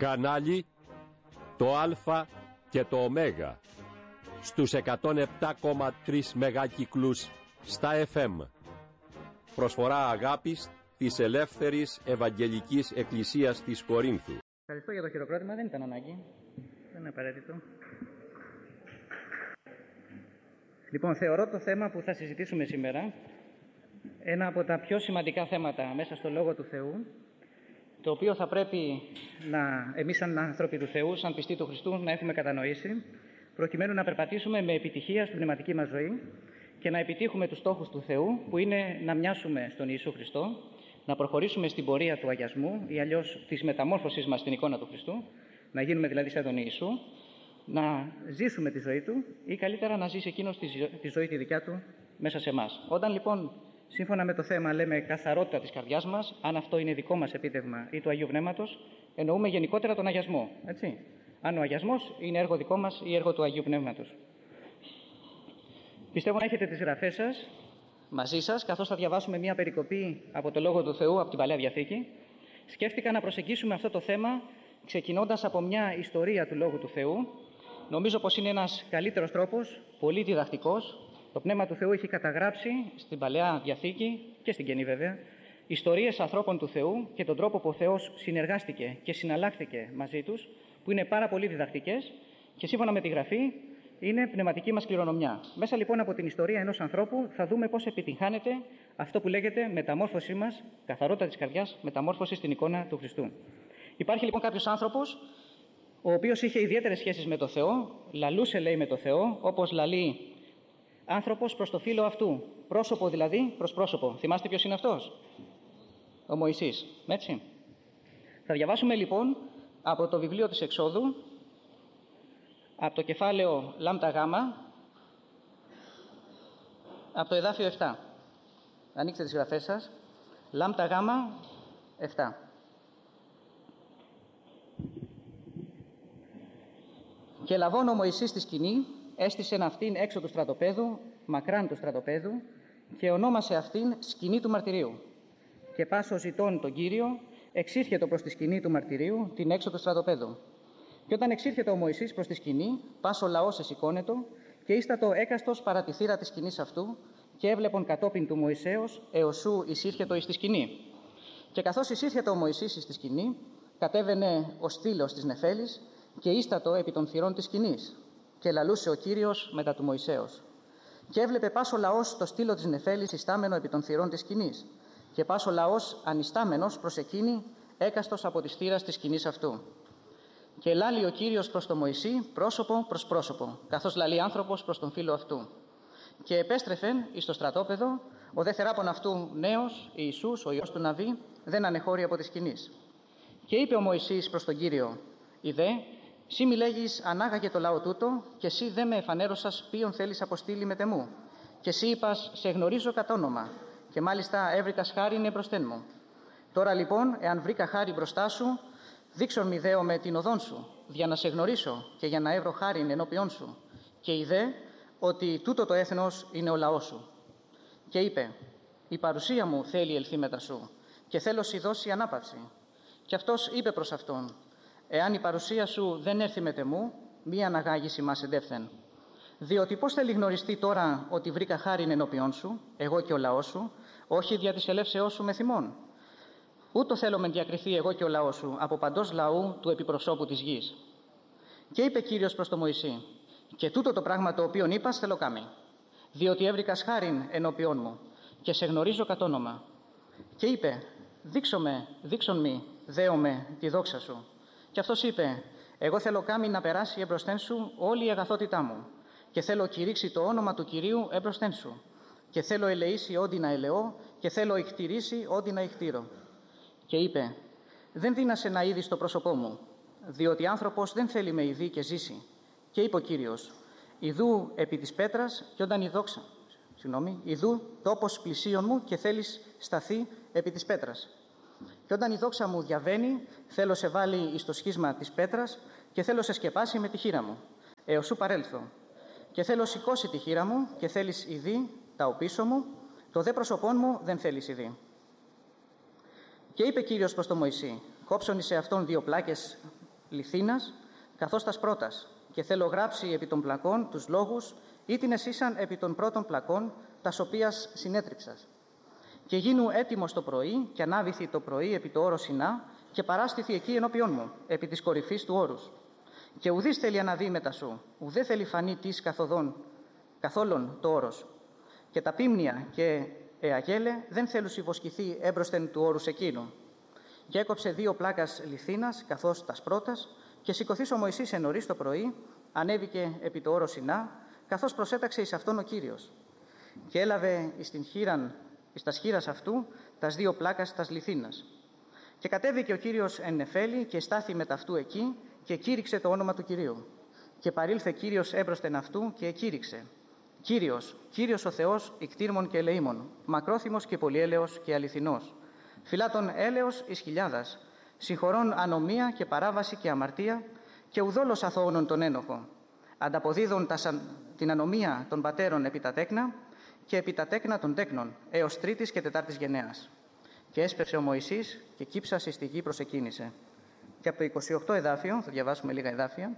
Κανάλι το Α και το Ω στους 107,3 μεγάκυκλους στα FM. Προσφορά αγάπης της Ελεύθερης Ευαγγελικής Εκκλησίας της Κορίνθου. Ευχαριστώ για το χειροκρότημα, δεν ήταν ανάγκη. Δεν είναι απαραίτητο. Λοιπόν, θεωρώ το θέμα που θα συζητήσουμε σήμερα ένα από τα πιο σημαντικά θέματα μέσα στο Λόγο του Θεού, το οποίο θα πρέπει εμείς σαν άνθρωποι του Θεού, σαν πιστοί του Χριστού, να έχουμε κατανοήσει, προκειμένου να περπατήσουμε με επιτυχία στην πνευματική μας ζωή και να επιτύχουμε τους στόχους του Θεού, που είναι να μοιάσουμε στον Ιησού Χριστό, να προχωρήσουμε στην πορεία του αγιασμού ή αλλιώς της μεταμόρφωσης μας στην εικόνα του Χριστού, να γίνουμε δηλαδή σαν τον Ιησού, να ζήσουμε τη ζωή του ή καλύτερα να ζήσει εκείνος τη ζωή τη δικιά του μέσα σε εμάς. Όταν λοιπόν σύμφωνα με το θέμα λέμε καθαρότητα της καρδιάς μας, αν αυτό είναι δικό μας επίτευγμα ή του Αγίου Πνεύματος, εννοούμε γενικότερα τον αγιασμό. Έτσι. Αν ο αγιασμός είναι έργο δικό μας ή έργο του Αγίου Πνεύματος. Πιστεύω να έχετε τις γραφές σας μαζί σας, καθώς θα διαβάσουμε μια περικοπή από το Λόγο του Θεού, από την Παλαιά Διαθήκη. Σκέφτηκα να προσεγγίσουμε αυτό το θέμα ξεκινώντας από μια ιστορία του Λόγου του Θεού. Νομίζω πως είναι ένας καλύτερος τρόπος, πολύ διδακτικός. Το Πνεύμα του Θεού έχει καταγράψει στην Παλαιά Διαθήκη και στην Καινή βέβαια ιστορίες ανθρώπων του Θεού και τον τρόπο που ο Θεός συνεργάστηκε και συναλλάχθηκε μαζί τους, που είναι πάρα πολύ διδακτικές και σύμφωνα με τη Γραφή είναι πνευματική μας κληρονομιά. Μέσα λοιπόν από την ιστορία ενός ανθρώπου θα δούμε πώς επιτυγχάνεται αυτό που λέγεται μεταμόρφωσή μας, καθαρότητα της καρδιάς, μεταμόρφωση στην εικόνα του Χριστού. Υπάρχει λοιπόν κάποιος άνθρωπος ο οποίος είχε ιδιαίτερες σχέσεις με το Θεό, λαλούσε λέει με το Θεό, όπως λαλεί άνθρωπος προς το φύλο αυτού, πρόσωπο δηλαδή προς πρόσωπο. Θυμάστε ποιος είναι αυτός? Ο Μωυσής, έτσι. Θα διαβάσουμε λοιπόν από το βιβλίο της Εξόδου, από το κεφάλαιο λάμτα γάμα, από το εδάφιο 7. Ανοίξτε τις γραφές σας. Λάμτα γάμα 7. Και λαβών ο Μωυσής στη σκηνή, έστησεν αυτήν έξω του στρατοπέδου, μακράν του στρατοπέδου, και ονόμασε αυτήν σκηνή του μαρτυρίου. Και πάσο ζητών τον Κύριο, εξήρχετο προς τη σκηνή του μαρτυρίου, την έξω του στρατοπέδου. Και όταν εξήρχετο ο Μωυσής προς τη σκηνή, πάσο λαός εσηκώνετο, και ίστατο έκαστος παρά τη θύρα της σκηνής αυτού, και έβλεπον κατόπιν του Μωυσέως, εωσού εισήρχετο εις τη σκηνή. Και καθώς εισήρχετο ο Μωυσής εις τη σκηνή, κατέβαινε ο στήλος της νεφέλης, και ίστατο επί των θυρών της σκηνής. Και λαλούσε ο Κύριος μετά του Μωυσέως. Και έβλεπε πάσο λαός το στήλο της νεφέλης ιστάμενο επί των θυρών της σκηνής. Και πάσο λαός ανιστάμενος προς εκείνη, έκαστος από της θύρας της σκηνής αυτού. Και λάλει ο Κύριος προς τον Μωυσή πρόσωπο προς πρόσωπο, καθώς λαλεί άνθρωπος προς τον φίλο αυτού. Και επέστρεφεν εις το στρατόπεδο, ο δε θεράπων αυτού νέος, Ιησούς, ο Υιός του Ναβί, δεν ανεχώρη από της σκηνής. Και είπε ο Μωυσής προς τον Κύριο, «Ιδέ, σύ μη λέγεις ανάγαγε το λαό τούτο, και σύ δε με εφανέρωσας ποιον θέλεις αποστείλει με τεμού. Και σύ είπας, σε γνωρίζω κατ' όνομα, και μάλιστα έβρικας χάριν εμπροσθέν μου. Τώρα λοιπόν, εάν βρήκα χάρη μπροστά σου, δείξον μη δέω με την οδόν σου, για να σε γνωρίσω και για να έβρω χάριν ενώπιόν σου. Και ιδέ ότι τούτο το έθνος είναι ο λαός σου». Και είπε, «Η παρουσία μου θέλει ελθεί μετά σου, και θέλω σοι δώσει ανάπαυση». Και αυτός είπε προς αυτόν, «Εάν η παρουσία σου δεν έρθει με τεμού, μη αναγάγεις ημάς εντεύθεν. Διότι πώς θέλει γνωριστεί τώρα ότι βρήκα χάριν ενώπιόν σου, εγώ και ο λαός σου, όχι δια της ελεύσεώς σου με θυμών. Ούτω θέλω μεν διακριθεί εγώ και ο λαός σου από παντός λαού του επιπροσώπου της γης». Και είπε Κύριος προς τον Μωυσή, «Και τούτο το πράγμα το οποίον είπας θέλω κάμει, διότι έβρικας χάριν ενώπιόν μου και σε γνωρίζω κατ' όνομα». Και είπε, «Δείξον μη, δέομαι τη δόξα σου». Και αυτός είπε, «Εγώ θέλω κάμει να περάσει εμπροσθέν σου όλη η αγαθότητά μου, και θέλω κηρύξει το όνομα του Κυρίου εμπροσθέν σου, και θέλω ελεήσει όντι να ελεώ, και θέλω εκτηρήσει όντι να εκτήρω». Και είπε, «Δεν δύνασε να είδεις το πρόσωπό μου, διότι άνθρωπος δεν θέλει με ειδεί και ζήσει». Και είπε ο Κύριος, «Ιδού επί της πέτρας, και όταν ιδού τόπος πλησίον μου, και θέλεις σταθεί επί της πέτρας. Και όταν η δόξα μου διαβαίνει, θέλω σε βάλει εις το σχίσμα της πέτρας, και θέλω σε σκεπάσει με τη χείρα μου, έως σου παρέλθω. Και θέλω σηκώσει τη χείρα μου, και θέλεις ειδεί τα οπίσω μου, το δε πρόσωπόν μου δεν θέλεις ειδεί». Και είπε Κύριος προς τον Μωυσή, «Κόψον εις αυτόν 2 πλάκες λιθίνας, καθώς τας πρώτας, και θέλω γράψει επί των πλακών τους λόγους, ή την εσύσαν επί των πρώτων πλακών, τας οποίας συνέτριψας. Και γίνου έτοιμος το πρωί, και ανάβηθη το πρωί επί το όρο Σινά, και παράστηθη εκεί ενώπιον μου, επί της κορυφής του όρους. Και ουδής θέλει αναβεί μετά σου, ουδέ θέλει φανεί της καθόλων το όρος. Και τα πίμνια και αγέλε δεν θέλουν συβοσκηθεί έμπροσθεν του όρους εκείνου. Και έκοψε 2 πλάκας λιθίνας, καθώς τας πρώτας, και σηκωθείς ο Μωυσής εν νωρίς το πρωί, ανέβηκε επί το όρο Σινά, καθώς προσέταξε εις αυτόν ο Κύριος. Και έλαβε εις τας χείρας αυτού τας 2 πλάκας τας λιθίνας. Και κατέβηκε ο Κύριος εν νεφέλη και στάθη μετ' αυτού εκεί και κήρυξε το όνομα του Κυρίου. Και παρήλθε Κύριος έμπροσθεν αυτού και εκήρυξε. Κύριος ο Θεός ικτήρμων και ελεήμων, μακρόθυμος και πολυέλεος και αληθινός. Φυλάτων έλεος εις χιλιάδας, συγχωρών ανομία και παράβαση και αμαρτία, και ουδόλως αθώωνον τον ένοχο. Ανταποδίδων την ανομία των πατέρων επί τα τέκνα και επί τα τέκνα των τέκνων, έως 3ης και 4ης γενναίας. Και έσπευσε ο Μωυσής και κύψας εις τη γη προσεκίνησε. Και από το 28 εδάφιο, θα διαβάσουμε λίγα εδάφια.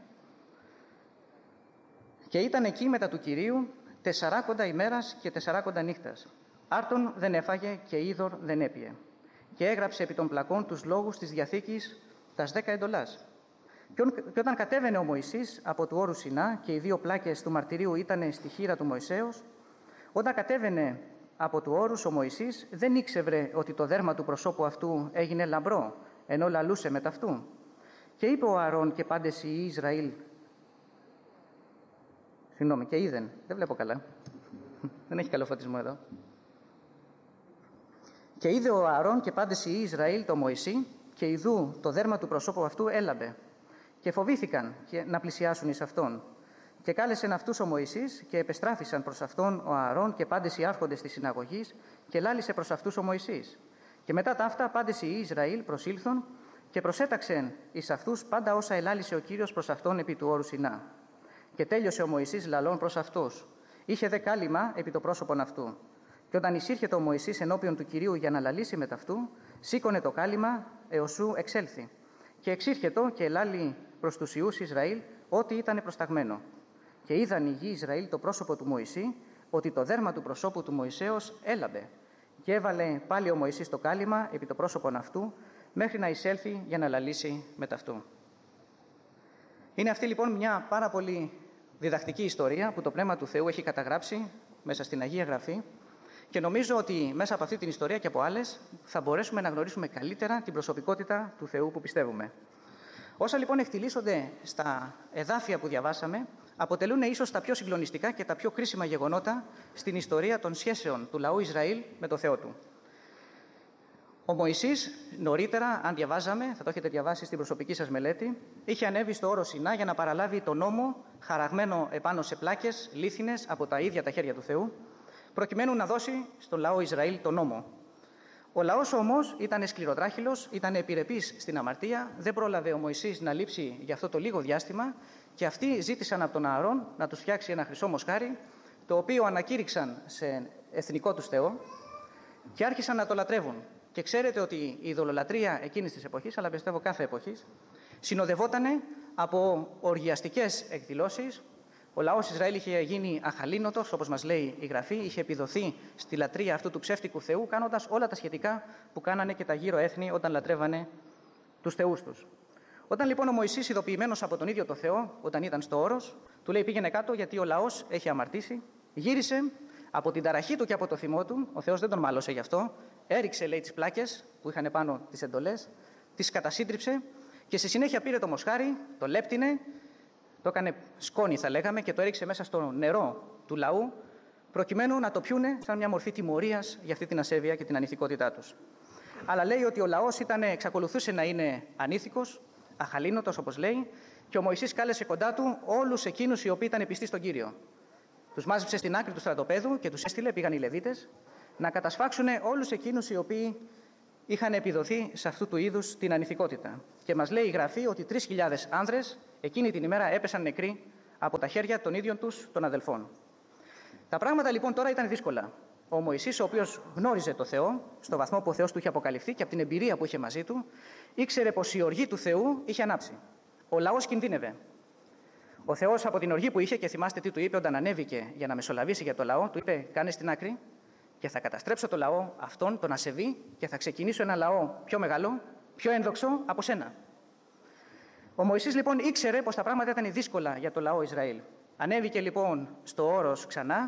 Και ήταν εκεί μετά του Κυρίου 40 ημέρας και 40 νύχτας. Άρτον δεν έφαγε και είδωρ δεν έπιε. Και έγραψε επί των πλακών τους λόγους της Διαθήκης τας 10 εντολάς. Και όταν κατέβαινε ο Μωυσής από του όρου Σινά και οι 2 πλάκες του μαρτυρίου ήταν στη χείρα του Μωυσέως, όταν κατέβαινε από του όρους ο Μωυσής δεν ήξευρε ότι το δέρμα του προσώπου αυτού έγινε λαμπρό, ενώ λαλούσε μετ' αυτού. Και είπε ο Ααρών και πάντες οι Ισραήλ. Συγγνώμη, και είδεν. Δεν βλέπω καλά. Δεν έχει καλό φωτισμό εδώ. Και είδε ο Ααρών και πάντες οι Ισραήλ το Μωυσή, και ιδού το δέρμα του προσώπου αυτού έλαμπε. Και φοβήθηκαν να πλησιάσουν εις αυτόν. Και κάλεσεν αυτούς ο Μωυσής και επεστράφησαν προς αυτόν ο Ααρών και πάντες οι άρχοντες της συναγωγής, και λάλησε προς αυτούς ο Μωυσής. Και μετά τα αυτά πάντες οι Ισραήλ προσήλθον και προσέταξεν εις αυτούς πάντα όσα ελάλησε ο Κύριος προς αυτόν επί του όρου Σινά. Και τέλειωσε ο Μωυσής λαλών προς αυτούς. Είχε δε κάλυμα επί το πρόσωπον αυτού. Και όταν εισήρχεται ο Μωυσής ενώπιον του Κυρίου για να λαλήσει μετ' αυτού, σήκωνε το κάλυμα έως σου εξέλθει. Και εξήρχετο και ελάλη προς τους ιούς Ισραήλ ό,τι ήταν προσταγμένο. Και είδαν οι γη Ισραήλ το πρόσωπο του Μωυσή, ότι το δέρμα του προσώπου του Μωυσέως έλαμπε. Και έβαλε πάλι ο Μωυσής το κάλυμα επί το πρόσωπον αυτού, μέχρι να εισέλθει για να λαλήσει μετ' αυτού. Είναι αυτή λοιπόν μια πάρα πολύ διδακτική ιστορία που το Πνεύμα του Θεού έχει καταγράψει μέσα στην Αγία Γραφή, και νομίζω ότι μέσα από αυτή την ιστορία και από άλλες θα μπορέσουμε να γνωρίσουμε καλύτερα την προσωπικότητα του Θεού που πιστεύουμε. Όσα λοιπόν εκτιλήσονται στα εδάφια που διαβάσαμε, αποτελούν ίσως τα πιο συγκλονιστικά και τα πιο κρίσιμα γεγονότα στην ιστορία των σχέσεων του λαού Ισραήλ με το Θεό του. Ο Μωυσής νωρίτερα, αν διαβάζαμε, θα το έχετε διαβάσει στην προσωπική σας μελέτη, είχε ανέβει στο όρο Σινά για να παραλάβει τον νόμο χαραγμένο επάνω σε πλάκες λίθινες από τα ίδια τα χέρια του Θεού, προκειμένου να δώσει στον λαό Ισραήλ τον νόμο. Ο λαός όμως ήταν σκληροτράχυλος, ήταν επιρρεπής στην αμαρτία, δεν πρόλαβε ο Μωυσής να λείψει για αυτό το λίγο διάστημα, και αυτοί ζήτησαν από τον Ααρών να τους φτιάξει ένα χρυσό μοσχάρι, το οποίο ανακήρυξαν σε εθνικό τους Θεό και άρχισαν να το λατρεύουν. Και ξέρετε ότι η ειδωλολατρεία εκείνης της εποχής, αλλά πιστεύω κάθε εποχής, συνοδευότανε από οργιαστικές εκδηλώσεις. Ο λαός Ισραήλ είχε γίνει αχαλήνοτος, όπως μας λέει η Γραφή, είχε επιδοθεί στη λατρεία αυτού του ψεύτικου Θεού, κάνοντας όλα τα σχετικά που κάνανε και τα γύρω έθνη όταν λατρεύανε τους θεούς τους. Όταν λοιπόν ο Μωυσής, ειδοποιημένος από τον ίδιο το Θεό, όταν ήταν στο όρος, του λέει πήγαινε κάτω γιατί ο λαός έχει αμαρτήσει, γύρισε από την ταραχή του και από το θυμό του, ο Θεός δεν τον μάλωσε γι' αυτό, έριξε λέει τις πλάκες που είχαν πάνω τις εντολές, τις κατασύντριψε και στη συνέχεια πήρε το μοσχάρι, το λέπτινε, το έκανε σκόνη θα λέγαμε και το έριξε μέσα στο νερό του λαού, προκειμένου να το πιούνε σαν μια μορφή τιμωρίας για αυτή την ασέβεια και την ανηθικότητά τους. Αλλά λέει ότι ο λαός εξακολουθούσε να είναι ανήθικος, αχαλήνοτος όπως λέει, και ο Μωυσής κάλεσε κοντά του όλους εκείνους οι οποίοι ήταν πιστοί στον Κύριο. Τους μάζεψε στην άκρη του στρατοπέδου και τους έστειλε, πήγαν οι Λεβίτες, να κατασφάξουν όλους εκείνους οι οποίοι είχαν επιδοθεί σε αυτού του είδους την ανηθικότητα. Και μας λέει η Γραφή ότι 3.000 άνδρες εκείνη την ημέρα έπεσαν νεκροί από τα χέρια των ίδιων τους των αδελφών. Τα πράγματα λοιπόν τώρα ήταν δύσκολα. Ο Μωυσής, ο οποίος γνώριζε το Θεό, στο βαθμό που ο Θεός του είχε αποκαλυφθεί και από την εμπειρία που είχε μαζί του, ήξερε πως η οργή του Θεού είχε ανάψει. Ο λαός κινδύνευε. Ο Θεός από την οργή που είχε, και θυμάστε τι του είπε όταν ανέβηκε για να μεσολαβήσει για το λαό, του είπε: κάνε στην άκρη και θα καταστρέψω το λαό αυτόν, τον ασεβή, και θα ξεκινήσω ένα λαό πιο μεγάλο, πιο ένδοξο από σένα. Ο Μωυσής λοιπόν ήξερε πως τα πράγματα ήταν δύσκολα για το λαό Ισραήλ. Ανέβηκε λοιπόν στο όρος ξανά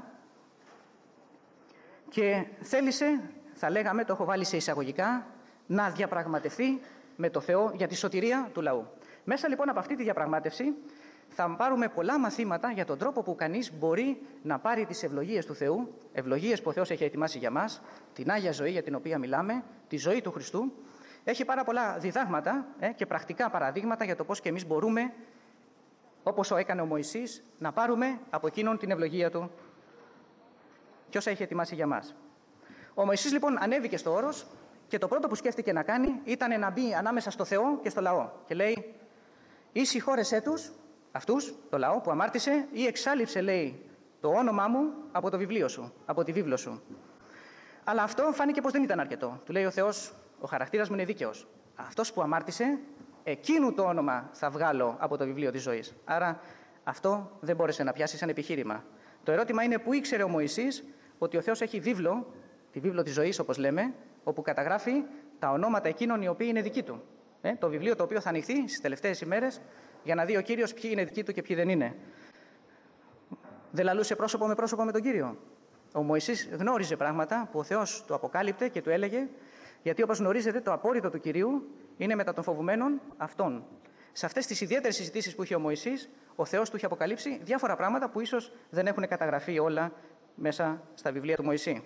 και θέλησε, θα λέγαμε, το έχω βάλει σε εισαγωγικά, να διαπραγματευτεί με το Θεό για τη σωτηρία του λαού. Μέσα λοιπόν από αυτή τη διαπραγμάτευση θα πάρουμε πολλά μαθήματα για τον τρόπο που κανείς μπορεί να πάρει τις ευλογίες του Θεού, ευλογίες που ο Θεός έχει ετοιμάσει για μας, την Άγια ζωή για την οποία μιλάμε, τη ζωή του Χριστού. Έχει πάρα πολλά διδάγματα και πρακτικά παραδείγματα για το πώς και εμείς μπορούμε, όπως έκανε ο Μωυσής, να πάρουμε από εκείνον την ευλογία του και όσα έχει ετοιμάσει για μας. Ο Μωυσής λοιπόν ανέβηκε στο όρος και το πρώτο που σκέφτηκε να κάνει ήταν να μπει ανάμεσα στο Θεό και στο λαό. Και λέει: ή συγχώρεσέ τους, αυτούς, το λαό που αμάρτησε, ή εξάλειψε, λέει, το όνομά μου από το βιβλίο σου, από τη βίβλο σου. Αλλά αυτό φάνηκε πως δεν ήταν αρκετό. Του λέει ο Θεός: ο χαρακτήρας μου είναι δίκαιος. Αυτός που αμάρτησε, εκείνου το όνομα θα βγάλω από το βιβλίο της ζωής. Άρα αυτό δεν μπόρεσε να πιάσει σαν επιχείρημα. Το ερώτημα είναι πού ήξερε ο Μωυσής ότι ο Θεός έχει βίβλο, τη βίβλο της ζωής όπως λέμε, όπου καταγράφει τα ονόματα εκείνων οι οποίοι είναι δικοί του. Το βιβλίο το οποίο θα ανοιχθεί στις τελευταίες ημέρες για να δει ο Κύριος ποιοι είναι δικοί του και ποιοι δεν είναι. Δεν λαλούσε πρόσωπο με τον Κύριο. Ο Μωυσής γνώριζε πράγματα που ο Θεός του αποκάλυπτε και του έλεγε, γιατί όπως γνωρίζετε το απόρριτο του Κυρίου είναι μετά των φοβουμένων αυτών. Σε αυτές τις ιδιαίτερες συζητήσεις που είχε ο Μωυσής, ο Θεός του είχε αποκαλύψει διάφορα πράγματα που ίσως δεν έχουν καταγραφεί όλα μέσα στα βιβλία του Μωυσή.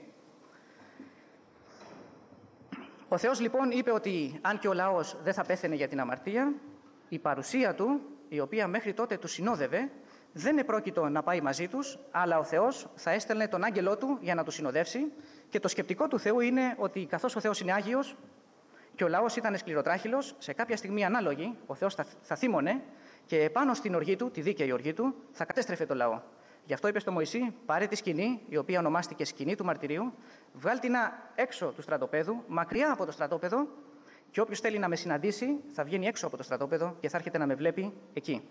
Ο Θεός λοιπόν είπε ότι αν και ο λαός δεν θα πέθαινε για την αμαρτία, η παρουσία του, η οποία μέχρι τότε του συνόδευε, δεν επρόκειτο να πάει μαζί τους, αλλά ο Θεός θα έστελνε τον άγγελό του για να τους συνοδεύσει, και το σκεπτικό του Θεού είναι ότι καθώς ο Θεός είναι Άγιος και ο λαός ήταν σκληροτράχυλος, σε κάποια στιγμή ανάλογη ο Θεός θα θύμωνε και επάνω στην οργή του, τη δίκαιη οργή του, θα κατέστρεφε το λαό. Γι' αυτό είπε στο Μωυσή: πάρε τη σκηνή, η οποία ονομάστηκε σκηνή του μαρτυρίου, βγάλ' την έξω του στρατοπέδου, μακριά από το στρατόπεδο, και όποιος θέλει να με συναντήσει θα βγαίνει έξω από το στρατόπεδο και θα έρχεται να με βλέπει εκεί.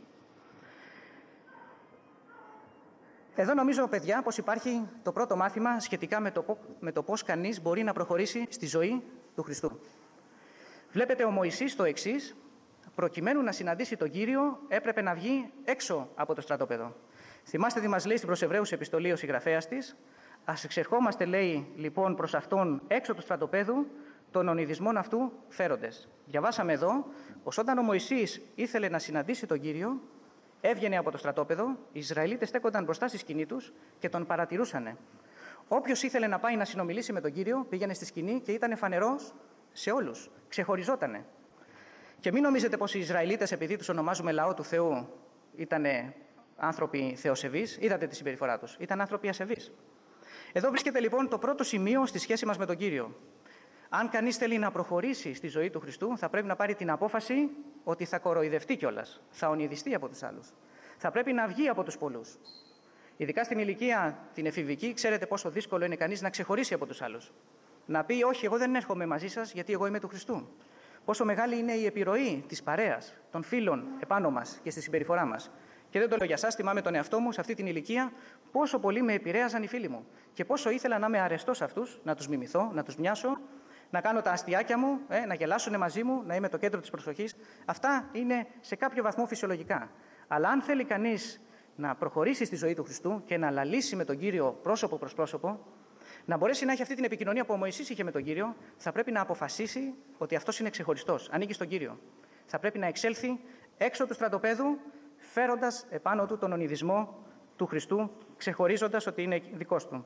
Εδώ νομίζω, παιδιά, πως υπάρχει το πρώτο μάθημα σχετικά με το πώς κανείς μπορεί να προχωρήσει στη ζωή του Χριστού. Βλέπετε ο Μωυσής το εξής: προκειμένου να συναντήσει τον Κύριο έπρεπε να βγει έξω από το στρατόπεδο. Θυμάστε τι μας λέει στην προς Εβραίους επιστολή ο συγγραφέας της: ας εξερχόμαστε, λέει, λοιπόν προς αυτόν έξω του στρατοπέδου, των ονειδισμών αυτού φέροντες. Διαβάσαμε εδώ πως όταν ο Μωυσής ήθελε να συναντήσει τον Κύριο, έβγαινε από το στρατόπεδο, οι Ισραηλίτες στέκονταν μπροστά στη σκηνή τους και τον παρατηρούσανε. Όποιος ήθελε να πάει να συνομιλήσει με τον Κύριο, πήγαινε στη σκηνή και ήταν φανερός σε όλους. Ξεχωριζότανε. Και μην νομίζετε πως οι Ισραηλίτες, επειδή τους ονομάζουμε λαό του Θεού, ήταν άνθρωποι θεοσεβείς. Είδατε τη συμπεριφορά τους. Ήταν άνθρωποι ασεβείς. Εδώ βρίσκεται λοιπόν το πρώτο σημείο στη σχέση μας με τον Κύριο. Αν κανείς θέλει να προχωρήσει στη ζωή του Χριστού, θα πρέπει να πάρει την απόφαση ότι θα κοροϊδευτεί κιόλας, θα ονειδιστεί από τους άλλους. Θα πρέπει να βγει από τους πολλούς. Ειδικά στην ηλικία την εφηβική, ξέρετε πόσο δύσκολο είναι κανείς να ξεχωρίσει από τους άλλους. Να πει: όχι, εγώ δεν έρχομαι μαζί σας γιατί εγώ είμαι του Χριστού. Πόσο μεγάλη είναι η επιρροή της παρέας, των φίλων επάνω μας και στη συμπεριφορά μας. Και δεν το λέω για σας, θυμάμαι τον εαυτό μου σε αυτή την ηλικία, πόσο πολύ με επηρέαζαν οι φίλοι μου. Και πόσο ήθελα να είμαι αρεστός σε αυτούς, να τους μιμηθώ, να τους μοιάσω, να κάνω τα αστιάκια μου, να γελάσουν μαζί μου, να είμαι το κέντρο της προσοχής. Αυτά είναι σε κάποιο βαθμό φυσιολογικά. Αλλά αν θέλει κανείς να προχωρήσει στη ζωή του Χριστού και να λαλήσει με τον Κύριο πρόσωπο προς πρόσωπο, να μπορέσει να έχει αυτή την επικοινωνία που ο Μωυσής είχε με τον Κύριο, θα πρέπει να αποφασίσει ότι αυτός είναι ξεχωριστός, ανήκει στον Κύριο. Θα πρέπει να εξέλθει έξω του στρατοπέδου, φέροντας επάνω του τον ονειδισμό του Χριστού, ξεχωρίζοντας ότι είναι δικός του.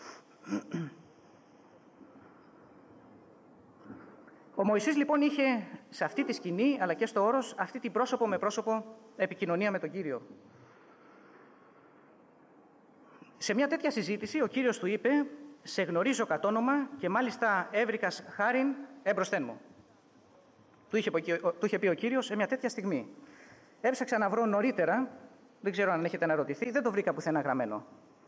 Ο Μωυσής λοιπόν είχε σε αυτή τη σκηνή, αλλά και στο όρος, αυτή την πρόσωπο με πρόσωπο επικοινωνία με τον Κύριο. Σε μια τέτοια συζήτηση ο Κύριος του είπε: «Σε γνωρίζω κατ' όνομα και μάλιστα έβρικας χάριν έμπροσθέν μου». Του είχε πει ο Κύριος σε μια τέτοια στιγμή. Έψαξα να βρω νωρίτερα, δεν ξέρω αν έχετε αναρωτηθεί, δεν το βρήκα πουθενά γραμμένο.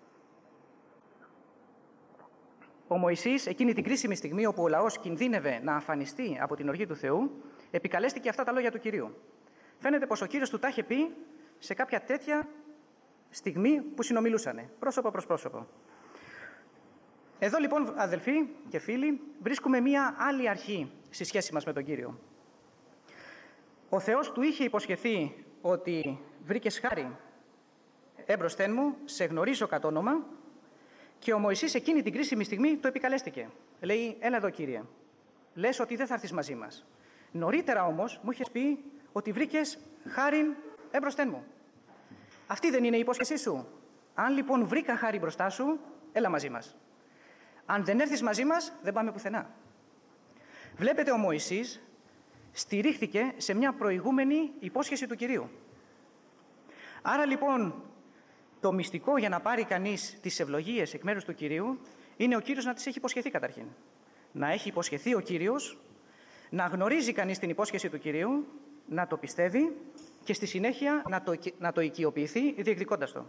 Ο Μωυσής, εκείνη την κρίσιμη στιγμή όπου ο λαός κινδύνευε να αφανιστεί από την οργή του Θεού, επικαλέστηκε αυτά τα λόγια του Κυρίου. Φαίνεται πως ο Κύριος του τα είχε πει σε κάποια τέτοια στιγμή που συνομιλούσανε, πρόσωπο προς πρόσωπο. Εδώ λοιπόν, αδελφοί και φίλοι, βρίσκουμε μία άλλη αρχή στη σχέση μας με τον Κύριο. Ο Θεός του είχε υποσχεθεί ότι βρήκες χάρη έμπροσθεν μου, σε γνωρίζω κατ' όνομα, και ο Μωυσής εκείνη την κρίσιμη στιγμή το επικαλέστηκε. Λέει, έλα εδώ Κύριε, λες ότι δεν θα έρθεις μαζί μας. Νωρίτερα όμως μου είχες πει ότι βρήκες χάρη έμπροσθεν μου. Αυτή δεν είναι η υπόσχεσή σου? Αν λοιπόν βρήκα χάρη μπροστά σου, έλα μαζί μας. Αν δεν έρθεις μαζί μας, δεν πάμε πουθενά. Βλέπετε, ο Μωυσής στηρίχθηκε σε μια προηγούμενη υπόσχεση του Κυρίου. Άρα λοιπόν, το μυστικό για να πάρει κανείς τις ευλογίες εκ μέρους του Κυρίου είναι ο Κύριος να τις έχει υποσχεθεί καταρχήν. Να έχει υποσχεθεί ο Κύριος, να γνωρίζει κανείς την υπόσχεση του Κυρίου, να το πιστεύει και στη συνέχεια να το οικειοποιηθεί διεκδικώντας το.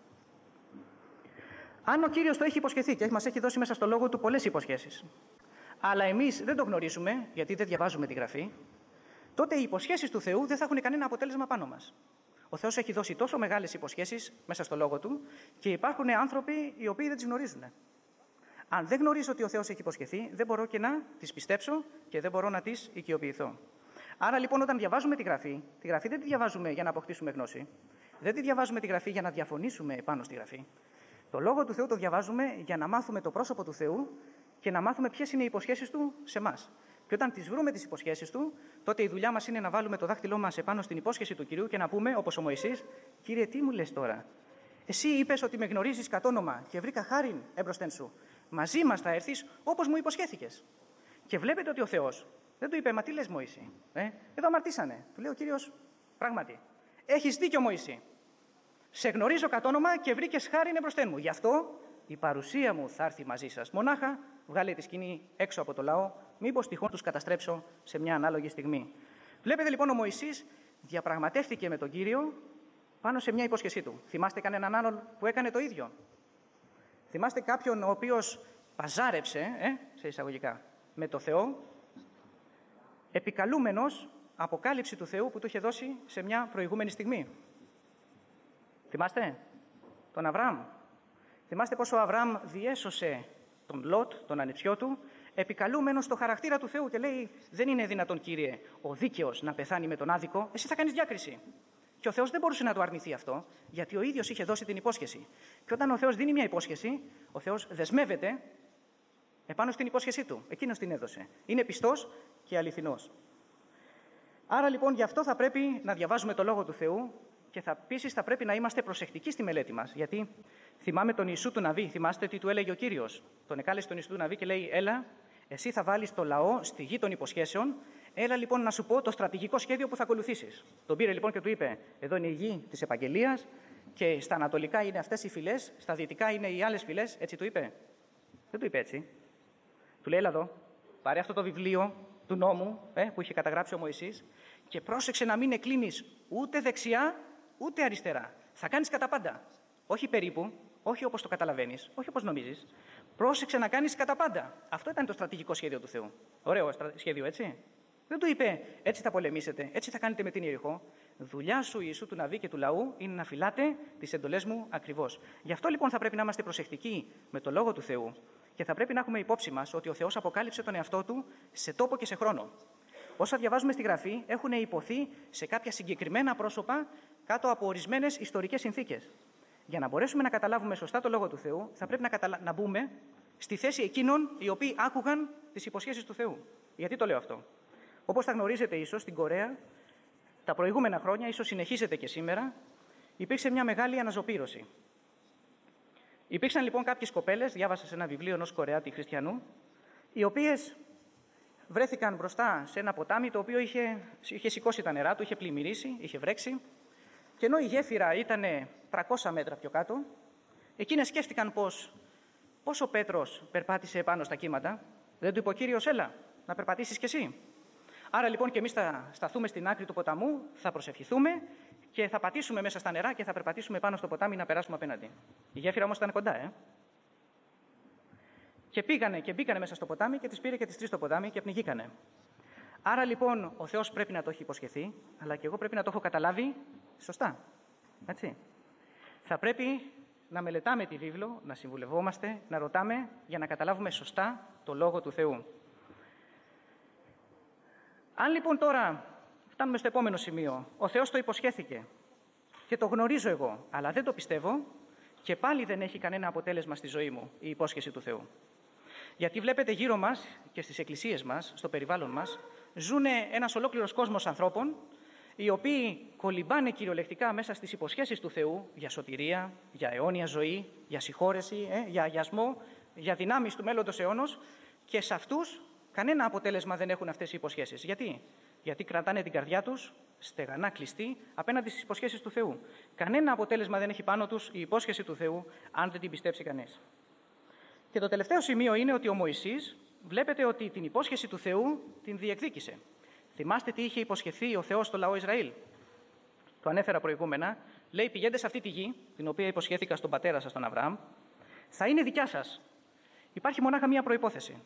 Αν ο Κύριος το έχει υποσχεθεί και μας έχει δώσει μέσα στο λόγο του πολλές υποσχέσεις, αλλά εμείς δεν το γνωρίζουμε, γιατί δεν διαβάζουμε τη Γραφή, τότε οι υποσχέσεις του Θεού δεν θα έχουν κανένα αποτέλεσμα πάνω μας. Ο Θεός έχει δώσει τόσο μεγάλες υποσχέσεις μέσα στο λόγο του και υπάρχουν άνθρωποι οι οποίοι δεν τις γνωρίζουν. Αν δεν γνωρίζω ότι ο Θεός έχει υποσχεθεί, δεν μπορώ και να τις πιστέψω και δεν μπορώ να τις οικειοποιηθώ. Άρα λοιπόν, όταν διαβάζουμε τη Γραφή δεν τη διαβάζουμε για να αποκτήσουμε γνώση, δεν τη διαβάζουμε τη Γραφή για να διαφωνήσουμε πάνω στη Γραφή. Το λόγο του Θεού το διαβάζουμε για να μάθουμε το πρόσωπο του Θεού και να μάθουμε ποιες είναι οι υποσχέσεις του σε εμάς. Και όταν τις βρούμε τις υποσχέσεις του, τότε η δουλειά μας είναι να βάλουμε το δάχτυλό μας επάνω στην υπόσχεση του Κυρίου και να πούμε, όπως ο Μωυσής, Κύριε, τι μου λες τώρα? Εσύ είπες ότι με γνωρίζεις κατ' όνομα και βρήκα χάριν έμπροσθεν σου. Μαζί μας θα έρθεις όπως μου υποσχέθηκες. Και βλέπετε ότι ο Θεός δεν του είπε, μα τι λες, Μωυσή? Εδώ αμαρτήσανε. Του λέει ο Κύριος, πράγματι, έχεις δίκιο, Μωυσή. Σε γνωρίζω κατ' όνομα και βρήκες χάριν εμπροσθέν μου. Γι' αυτό η παρουσία μου θα έρθει μαζί σας. Μονάχα βγάλε τη σκηνή έξω από το λαό, μήπως τυχόν τους καταστρέψω σε μια ανάλογη στιγμή. Βλέπετε λοιπόν, ο Μωυσής διαπραγματεύτηκε με τον Κύριο πάνω σε μια υπόσχεσή του. Θυμάστε κανέναν άλλον που έκανε το ίδιο? Θυμάστε κάποιον ο οποίος παζάρεψε, σε εισαγωγικά, με το Θεό, επικαλούμενος αποκάλυψη του Θεού που του είχε δώσει σε μια προηγούμενη στιγμή? Θυμάστε τον Αβραάμ? Θυμάστε πώς ο Αβραάμ διέσωσε τον Λότ, τον ανιψιό του, επικαλούμενος στο χαρακτήρα του Θεού και λέει, δεν είναι δυνατόν, Κύριε, ο δίκαιος να πεθάνει με τον άδικο, εσύ θα κάνεις διάκριση. Και ο Θεός δεν μπορούσε να το αρνηθεί αυτό, γιατί ο ίδιος είχε δώσει την υπόσχεση. Και όταν ο Θεός δίνει μια υπόσχεση, ο Θεός δεσμεύεται επάνω στην υπόσχεσή του. Εκείνος την έδωσε. Είναι πιστός και αληθινός. Άρα λοιπόν, γι' αυτό θα πρέπει να διαβάζουμε το Λόγο του Θεού και επίσης θα πρέπει να είμαστε προσεκτικοί στη μελέτη μας. Γιατί θυμάμαι τον Ιησού του Ναβί, θυμάστε τι του έλεγε ο Κύριος? Τον εκάλεσε τον Ιησού του Ναβί και λέει, έλα, εσύ θα βάλεις το λαό στη γη των υποσχέσεων. Έλα λοιπόν να σου πω το στρατηγικό σχέδιο που θα ακολουθήσεις. Τον πήρε λοιπόν και του είπε, εδώ είναι η γη της επαγγελίας και στα ανατολικά είναι αυτές οι φυλές, στα δυτικά είναι οι άλλες φυλές. Έτσι του είπε? Δεν του είπε έτσι. Του λέει, έλα εδώ, πάρε αυτό το βιβλίο του νόμου που είχε καταγράψει ο Μωυσής και πρόσεξε να μην εκκλίνεις ούτε δεξιά ούτε αριστερά. Θα κάνεις κατά πάντα. Όχι περίπου, όχι όπως το καταλαβαίνεις, όχι όπως νομίζεις. Πρόσεξε να κάνεις κατά πάντα. Αυτό ήταν το στρατηγικό σχέδιο του Θεού. Ωραίο σχέδιο, έτσι. Δεν του είπε, έτσι θα πολεμήσετε, έτσι θα κάνετε με την Ιεριχώ. Δουλειά σου, Ιησού του Ναβί και του λαού, είναι να φυλάτε τις εντολές μου ακριβώς. Γι' αυτό λοιπόν θα πρέπει να είμαστε προσεκτικοί με το Λόγο του Θεού και θα πρέπει να έχουμε υπόψη μας ότι ο Θεός αποκάλυψε τον εαυτό του σε τόπο και σε χρόνο. Όσα διαβάζουμε στη Γραφή έχουν υποθεί σε κάποια συγκεκριμένα πρόσωπα κάτω από ορισμένες ιστορικές συνθήκες. Για να μπορέσουμε να καταλάβουμε σωστά το Λόγο του Θεού, θα πρέπει να μπούμε στη θέση εκείνων οι οποίοι άκουγαν τις υποσχέσεις του Θεού. Γιατί το λέω αυτό? Όπως θα γνωρίζετε ίσως, στην Κορέα, τα προηγούμενα χρόνια, ίσως συνεχίζεται και σήμερα, υπήρξε μια μεγάλη αναζωπήρωση. Υπήρξαν λοιπόν κάποιες κοπέλες, διάβασα σε ένα βιβλίο ενός Κορεάτη χριστιανού, οι οποίες βρέθηκαν μπροστά σε ένα ποτάμι το οποίο είχε σηκώσει τα νερά του, είχε πλημμυρίσει, είχε βρέξει, και ενώ η γέφυρα ήταν 300 μέτρα πιο κάτω, εκείνες σκέφτηκαν πώς ο Πέτρος περπάτησε πάνω στα κύματα. Δεν του είπε ο Κύριος, έλα, να περπατήσεις κι εσύ? Άρα λοιπόν και εμείς θα σταθούμε στην άκρη του ποταμού, θα προσευχηθούμε και θα πατήσουμε μέσα στα νερά και θα περπατήσουμε πάνω στο ποτάμι να περάσουμε απέναντι. Η γέφυρα όμως ήταν κοντά, Και πήγανε και μπήκανε μέσα στο ποτάμι και τις πήρε και τις τρεις στο ποτάμι και πνιγήκανε. Άρα λοιπόν ο Θεός πρέπει να το έχει υποσχεθεί, αλλά και εγώ πρέπει να το έχω καταλάβει σωστά. Έτσι. Θα πρέπει να μελετάμε τη βίβλο, να συμβουλευόμαστε, να ρωτάμε για να καταλάβουμε σωστά το Λόγο του Θεού. Αν λοιπόν τώρα φτάνουμε στο επόμενο σημείο, ο Θεός το υποσχέθηκε και το γνωρίζω εγώ, αλλά δεν το πιστεύω και πάλι δεν έχει κανένα αποτέλεσμα στη ζωή μου η υπόσχεση του Θεού. Γιατί βλέπετε γύρω μας και στις εκκλησίες μας, στο περιβάλλον μας, ζουν ένας ολόκληρος κόσμος ανθρώπων οι οποίοι κολυμπάνε κυριολεκτικά μέσα στις υποσχέσεις του Θεού για σωτηρία, για αιώνια ζωή, για συγχώρεση, για αγιασμό, για δυνάμεις του μέλλοντος αιώνος και σε αυτούς κανένα αποτέλεσμα δεν έχουν αυτές οι υποσχέσεις. Γιατί? Γιατί κρατάνε την καρδιά τους στεγανά κλειστή απέναντι στις υποσχέσεις του Θεού. Κανένα αποτέλεσμα δεν έχει πάνω τους η υπόσχεση του Θεού, αν δεν την πιστέψει κανείς. Και το τελευταίο σημείο είναι ότι ο Μωυσής, βλέπετε ότι την υπόσχεση του Θεού την διεκδίκησε. Θυμάστε τι είχε υποσχεθεί ο Θεός στο λαό Ισραήλ. Το ανέφερα προηγούμενα. Λέει: πηγαίνετε σε αυτή τη γη, την οποία υποσχέθηκα στον πατέρα σας, τον Αβραάμ, θα είναι δικιά σας. Υπάρχει μονάχα μία προϋπόθεση.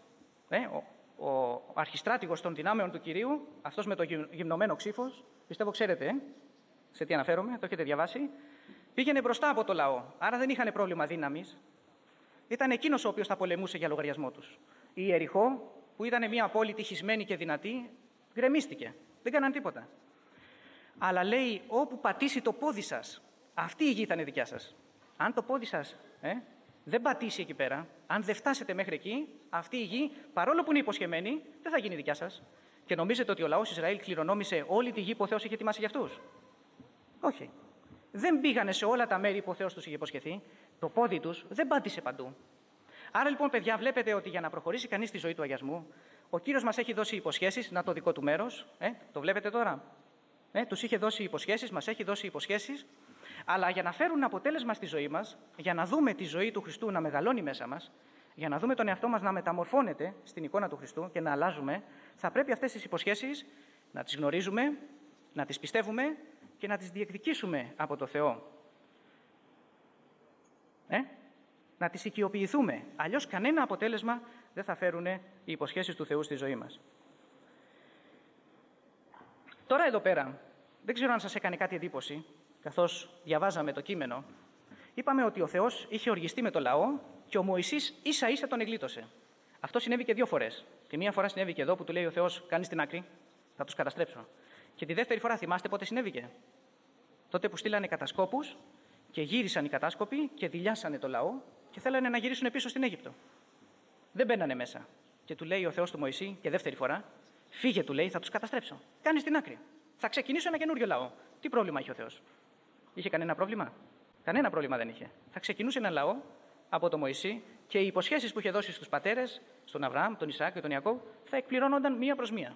Ο αρχιστράτηγος των δυνάμεων του Κυρίου, αυτός με το γυμνωμένο ξύφος, πιστεύω ξέρετε σε τι αναφέρομαι, το έχετε διαβάσει, πήγαινε μπροστά από το λαό. Άρα δεν είχαν πρόβλημα δύναμης. Ήταν εκείνος ο οποίος θα πολεμούσε για λογαριασμό τους. Η Ιεριχώ, που ήταν μια πόλη τυχισμένη και δυνατή, γκρεμίστηκε. Δεν κάναν τίποτα. Αλλά λέει: όπου πατήσει το πόδι σας, αυτή η γη θα είναι δικιά σας. Αν το πόδι σας δεν πατήσει εκεί πέρα, αν δεν φτάσετε μέχρι εκεί, αυτή η γη, παρόλο που είναι υποσχεμένη, δεν θα γίνει δικιά σας. Και νομίζετε ότι ο λαός Ισραήλ κληρονόμησε όλη τη γη που ο Θεός είχε ετοιμάσει για αυτούς? Όχι. Δεν πήγανε σε όλα τα μέρη που ο Θεός τους είχε υποσχεθεί. Το πόδι τους δεν πάτησε παντού. Άρα λοιπόν, παιδιά, βλέπετε ότι για να προχωρήσει κανείς στη ζωή του αγιασμού, ο Κύριος μας έχει δώσει υποσχέσεις, να το δικό του μέρος. Το βλέπετε τώρα. Τους είχε δώσει υποσχέσεις, μας έχει δώσει υποσχέσεις. Αλλά για να φέρουν αποτέλεσμα στη ζωή μας, για να δούμε τη ζωή του Χριστού να μεγαλώνει μέσα μας, για να δούμε τον εαυτό μας να μεταμορφώνεται στην εικόνα του Χριστού και να αλλάζουμε, θα πρέπει αυτές τις υποσχέσεις να τις γνωρίζουμε, να τις πιστεύουμε και να τις διεκδικήσουμε από το Θεό. Να τις οικειοποιηθούμε. Αλλιώς κανένα αποτέλεσμα δεν θα φέρουν οι υποσχέσεις του Θεού στη ζωή μας. Τώρα εδώ πέρα, δεν ξέρω αν σας έκανε κάτι εντύπωση, καθώς διαβάζαμε το κείμενο. Είπαμε ότι ο Θεός είχε οργιστεί με το λαό και ο Μωυσής ίσα-ίσα τον εγλίτωσε. Αυτό συνέβη και 2 φορές. Τη μία φορά συνέβη και εδώ που του λέει ο Θεός: κάνεις την άκρη, θα τους καταστρέψω. Και τη δεύτερη φορά θυμάστε πότε συνέβηκε? Τότε που στείλανε κατασκόπους και γύρισαν οι κατάσκοποι και δειλιάσανε το λαό και θέλανε να γυρίσουν πίσω στην Αίγυπτο. Δεν μπαίνανε μέσα. Και του λέει ο Θεός του Μωυσή και δεύτερη φορά: φύγε, του λέει, θα τους καταστρέψω. Κάνεις την άκρη. Θα ξεκινήσω ένα καινούριο λαό. Τι πρόβλημα είχε ο Θεός? Είχε κανένα πρόβλημα? Κανένα πρόβλημα δεν είχε. Θα ξεκινούσε ένα λαό από τον Μωυσή και οι υποσχέσεις που είχε δώσει στους πατέρες, στον Αβραάμ, τον Ισαάκ και τον Ιακώβ, θα εκπληρώνονταν μία προς μία.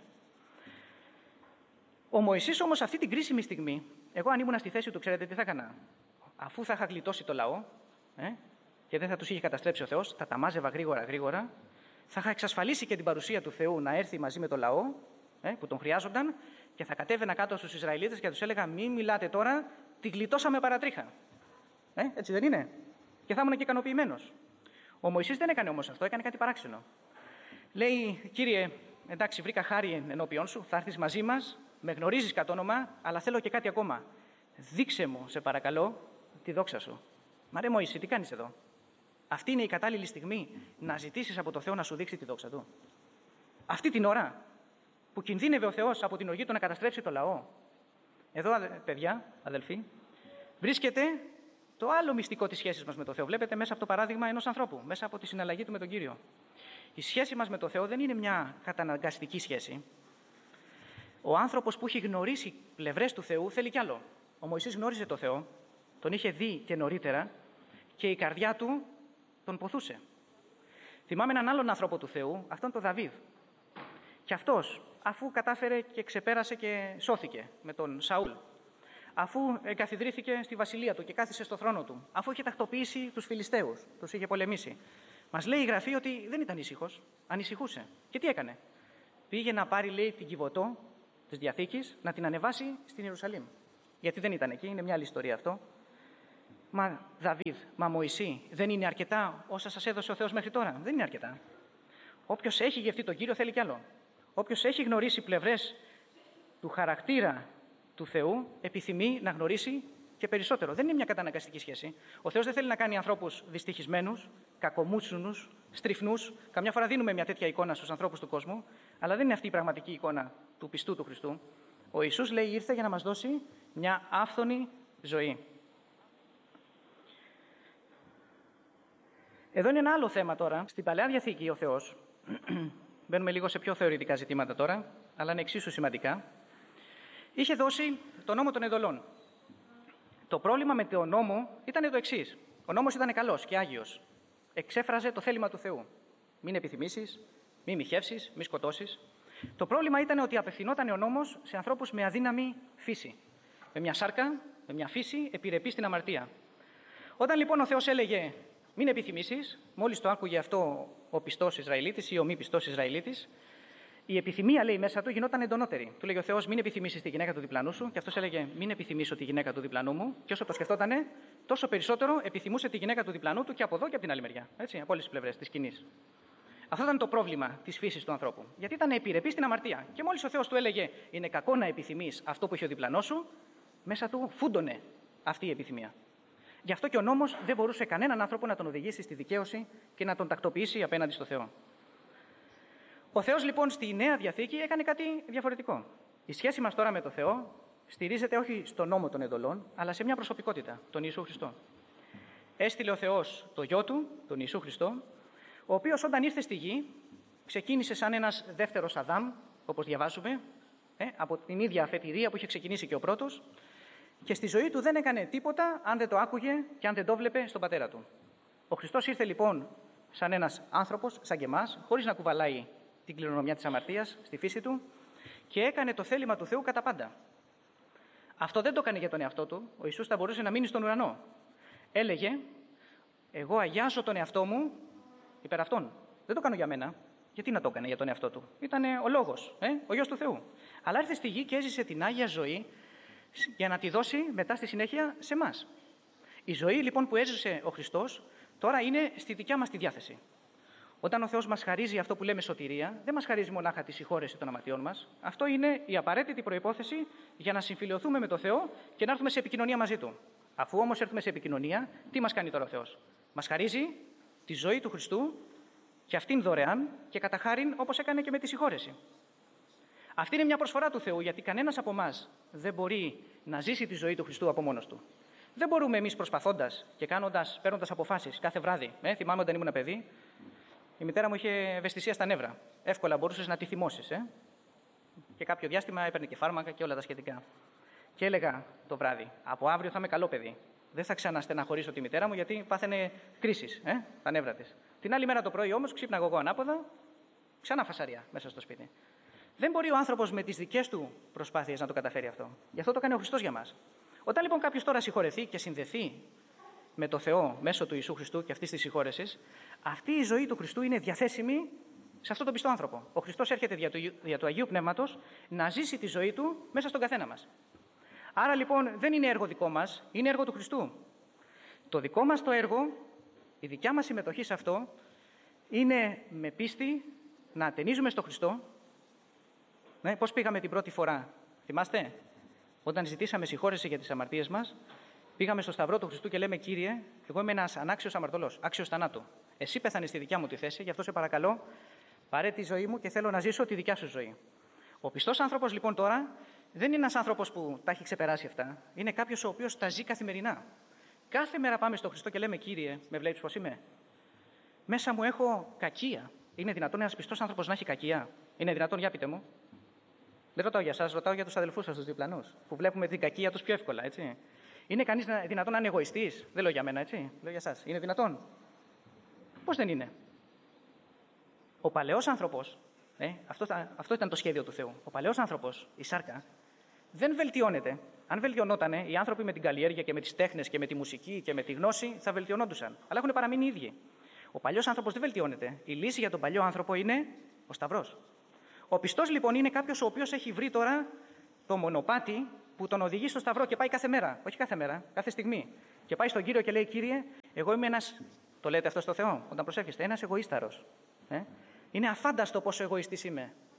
Ο Μωυσής όμως αυτή την κρίσιμη στιγμή, εγώ αν ήμουν στη θέση του, ξέρετε τι θα έκανα? Αφού θα είχα γλιτώσει το λαό και δεν θα τους είχε καταστρέψει ο Θεός, θα τα μάζευα γρήγορα, θα είχα εξασφαλίσει και την παρουσία του Θεού να έρθει μαζί με το λαό που τον χρειάζονταν και θα κατέβαινα κάτω στους Ισραηλίτες και θα τους έλεγα: μην μιλάτε τώρα, τη γλιτώσαμε παρατρίχα. Έτσι δεν είναι? Και θα ήμουν και ικανοποιημένος. Ο Μωυσής δεν έκανε όμως αυτό, έκανε κάτι παράξενο. Λέει: Κύριε, εντάξει, βρήκα χάρη ενώπιον σου, θα έρθεις μαζί μας, με γνωρίζεις κατ' όνομα, αλλά θέλω και κάτι ακόμα. Δείξε μου, σε παρακαλώ, τη δόξα σου. Μα ρε Μωυσή, τι κάνεις εδώ? Αυτή είναι η κατάλληλη στιγμή να ζητήσεις από το Θεό να σου δείξει τη δόξα του? Αυτή την ώρα που κινδύνευε ο Θεός από την οργή του να καταστρέψει το λαό. Εδώ, παιδιά, αδελφοί, βρίσκεται το άλλο μυστικό της σχέσης μας με το Θεό. Βλέπετε μέσα από το παράδειγμα ενός ανθρώπου, μέσα από τη συναλλαγή του με τον Κύριο. Η σχέση μας με το Θεό δεν είναι μια καταναγκαστική σχέση. Ο άνθρωπος που έχει γνωρίσει πλευρές του Θεού θέλει κι άλλο. Ο Μωυσής γνώριζε το Θεό, τον είχε δει και νωρίτερα και η καρδιά του τον ποθούσε. Θυμάμαι έναν άλλον άνθρωπο του Θεού, αυτόν τον Δαβίδ. Και αυτός, αφού κατάφερε και ξεπέρασε και σώθηκε με τον Σαούλ, αφού εγκαθιδρύθηκε στη βασιλεία του και κάθισε στο θρόνο του, αφού είχε τακτοποιήσει τους Φιλιστέους, τους είχε πολεμήσει, μας λέει η Γραφή ότι δεν ήταν ήσυχος, ανησυχούσε. Και τι έκανε? Πήγε να πάρει, λέει, την Κιβωτό της Διαθήκης, να την ανεβάσει στην Ιερουσαλήμ. Γιατί δεν ήταν εκεί, είναι μια άλλη ιστορία αυτό. Μα Δαβίδ, μα Μωυσή, δεν είναι αρκετά όσα σας έδωσε ο Θεός μέχρι τώρα? Δεν είναι αρκετά. Όποιος έχει γευτεί τον Κύριο θέλει κι άλλο. Όποιος έχει γνωρίσει πλευρές του χαρακτήρα του Θεού, επιθυμεί να γνωρίσει και περισσότερο. Δεν είναι μια καταναγκαστική σχέση. Ο Θεός δεν θέλει να κάνει ανθρώπους δυστυχισμένους, κακομούτσουνους, στριφνούς. Καμιά φορά δίνουμε μια τέτοια εικόνα στους ανθρώπους του κόσμου, αλλά δεν είναι αυτή η πραγματική εικόνα του πιστού του Χριστού. Ο Ιησούς, λέει, ήρθε για να μας δώσει μια άφθονη ζωή. Εδώ είναι ένα άλλο θέμα τώρα. Στην Παλαιά Διαθήκη ο Θεός, μπαίνουμε λίγο σε πιο θεωρητικά ζητήματα τώρα, αλλά είναι εξίσου σημαντικά, είχε δώσει τον νόμο των ειδωλών. Το πρόβλημα με τον νόμο ήταν το εξής. Ο νόμος ήταν καλός και άγιος. Εξέφραζε το θέλημα του Θεού. Μην επιθυμήσεις, μην μοιχεύσεις, μην σκοτώσεις. Το πρόβλημα ήταν ότι απευθυνόταν ο νόμος σε ανθρώπους με αδύναμη φύση. Με μια σάρκα, με μια φύση επιρρεπή στην αμαρτία. Όταν λοιπόν ο Θεός έλεγε μην επιθυμήσεις, μόλις το άκουγε αυτό ο πιστός Ισραηλίτης ή ο μη πιστός Ισραηλίτης, η επιθυμία, λέει, μέσα του γινόταν εντονότερη. Του λέγε ο Θεός, μην επιθυμήσεις τη γυναίκα του διπλανού σου, και αυτός έλεγε, μην επιθυμήσω τη γυναίκα του διπλανού μου. Και όσο το σκεφτότανε, τόσο περισσότερο επιθυμούσε τη γυναίκα του διπλανού του και από εδώ και από την άλλη μεριά. Έτσι, από όλες τις πλευρές της σκηνής. Αυτό ήταν το πρόβλημα της φύσης του ανθρώπου. Γιατί ήταν επιρρεπή στην αμαρτία. Και μόλις ο Θεός του έλεγε, είναι κακό να επιθυμείς αυτό που έχει ο διπλανός σου, μέσα του φούντωνε αυτή η επιθυμία. Γι' αυτό και ο νόμος δεν μπορούσε κανέναν άνθρωπο να τον οδηγήσει στη δικαίωση και να τον τακτοποιήσει απέναντι στο Θεό. Ο Θεός λοιπόν στη Νέα Διαθήκη έκανε κάτι διαφορετικό. Η σχέση μας τώρα με τον Θεό στηρίζεται όχι στον νόμο των ειδωλών, αλλά σε μια προσωπικότητα, τον Ιησού Χριστό. Έστειλε ο Θεός το Γιο Του, τον Ιησού Χριστό, ο οποίος όταν ήρθε στη γη ξεκίνησε σαν ένας δεύτερος Αδάμ, όπως διαβάζουμε, από την ίδια αφετηρία που είχε ξεκινήσει και ο πρώτος, και στη ζωή του δεν έκανε τίποτα αν δεν το άκουγε και αν δεν το βλέπε στον πατέρα του. Ο Χριστός ήρθε λοιπόν σαν ένας άνθρωπος, σαν και εμάς, χωρίς να κουβαλάει την κληρονομιά της αμαρτίας στη φύση του, και έκανε το θέλημα του Θεού κατά πάντα. Αυτό δεν το έκανε για τον εαυτό του. Ο Ιησούς θα μπορούσε να μείνει στον ουρανό. Έλεγε, εγώ αγιάζω τον εαυτό μου υπέρ αυτόν. Δεν το κάνω για μένα. Γιατί να το έκανε για τον εαυτό του? Ήταν ο Λόγος, ο Υιός του Θεού. Αλλά ήρθε στη γη και έζησε την Άγια ζωή για να τη δώσει μετά στη συνέχεια σε εμάς. Η ζωή λοιπόν που έζησε ο Χριστός τώρα είναι στη δικιά μας τη διάθεση. Όταν ο Θεός μας χαρίζει αυτό που λέμε σωτηρία, δεν μας χαρίζει μονάχα τη συγχώρεση των αμαρτιών μας. Αυτό είναι η απαραίτητη προϋπόθεση για να συμφιλιωθούμε με τον Θεό και να έρθουμε σε επικοινωνία μαζί Του. Αφού όμως έρθουμε σε επικοινωνία, τι μας κάνει τώρα ο Θεός? Μας χαρίζει τη ζωή του Χριστού και αυτήν δωρεάν και κατά χάριν, όπως έκανε και με τη συγχώρεση. Αυτή είναι μια προσφορά του Θεού, γιατί κανένας από εμάς δεν μπορεί να ζήσει τη ζωή του Χριστού από μόνος του. Δεν μπορούμε εμείς προσπαθώντας και παίρνοντας αποφάσεις κάθε βράδυ. Θυμάμαι όταν ήμουν παιδί, η μητέρα μου είχε ευαισθησία στα νεύρα. Εύκολα μπορούσες να τη θυμώσεις. Και κάποιο διάστημα έπαιρνε και φάρμακα και όλα τα σχετικά. Και έλεγα το βράδυ, από αύριο θα είμαι καλό παιδί. Δεν θα ξαναστεναχωρήσω τη μητέρα μου, γιατί πάθαινε κρίσεις τα νεύρα της. Την άλλη μέρα το πρωί όμως ξύπναγα εγώ ανάποδα, ξανά φασαρία μέσα στο σπίτι. Δεν μπορεί ο άνθρωπος με τις δικές του προσπάθειες να το καταφέρει αυτό. Γι' αυτό το κάνει ο Χριστός για μας. Όταν λοιπόν κάποιος τώρα συγχωρεθεί και συνδεθεί με το Θεό μέσω του Ιησού Χριστού και αυτής της συγχώρεσης, αυτή η ζωή του Χριστού είναι διαθέσιμη σε αυτόν τον πιστό άνθρωπο. Ο Χριστός έρχεται δια του Αγίου Πνεύματος να ζήσει τη ζωή του μέσα στον καθένα μας. Άρα λοιπόν δεν είναι έργο δικό μας, είναι έργο του Χριστού. Το δικό μας το έργο, η δικιά μας συμμετοχή σε αυτό, είναι με πίστη να ατενίζουμε στο Χριστό. Πώς πήγαμε την πρώτη φορά, θυμάστε? Όταν ζητήσαμε συγχώρεση για τις αμαρτίες μας, πήγαμε στο Σταυρό του Χριστού και λέμε, Κύριε, εγώ είμαι ένας ανάξιος αμαρτωλός, άξιος θανάτου. Εσύ πέθανες στη δικιά μου τη θέση, γι' αυτό σε παρακαλώ, πάρε τη ζωή μου και θέλω να ζήσω τη δικιά σου ζωή. Ο πιστός άνθρωπος λοιπόν τώρα δεν είναι ένας άνθρωπος που τα έχει ξεπεράσει αυτά. Είναι κάποιος ο οποίος τα ζει καθημερινά. Κάθε μέρα πάμε στον Χριστό και λέμε, Κύριε, με βλέπεις πώς είμαι? Μέσα μου έχω κακία. Είναι δυνατόν ένας πιστός άνθρωπος να έχει κακία? Είναι δυνατόν? Για πείτε μου. Δεν ρωτάω για εσάς, ρωτάω για τους αδελφούς σας, τους διπλανούς, που βλέπουμε την κακία τους πιο εύκολα, έτσι. Είναι κανείς δυνατόν να είναι εγωιστής? Δεν λέω για μένα, έτσι. Λέω για εσάς. Είναι δυνατόν? Πώς δεν είναι? Ο παλαιός άνθρωπος, αυτό ήταν το σχέδιο του Θεού. Ο παλαιός άνθρωπος, η σάρκα, δεν βελτιώνεται. Αν βελτιωνότανε, οι άνθρωποι με την καλλιέργεια και με τις τέχνες και με τη μουσική και με τη γνώση θα βελτιωνόντουσαν. Αλλά έχουν παραμείνει οι ίδιοι. Ο παλιός άνθρωπος δεν βελτιώνεται. Η λύση για τον παλιό άνθρωπο είναι ο Σταυρός. Ο πιστός λοιπόν είναι κάποιος ο οποίος έχει βρει τώρα το μονοπάτι που τον οδηγεί στο Σταυρό και πάει κάθε μέρα. Όχι κάθε μέρα, κάθε στιγμή. Και πάει στον Κύριο και λέει, Κύριε, εγώ είμαι ένας. Το λέτε αυτό στο Θεό όταν προσεύχεστε? Ένας εγωίσταρος. Είναι αφάνταστο πόσο εγωιστής είμαι.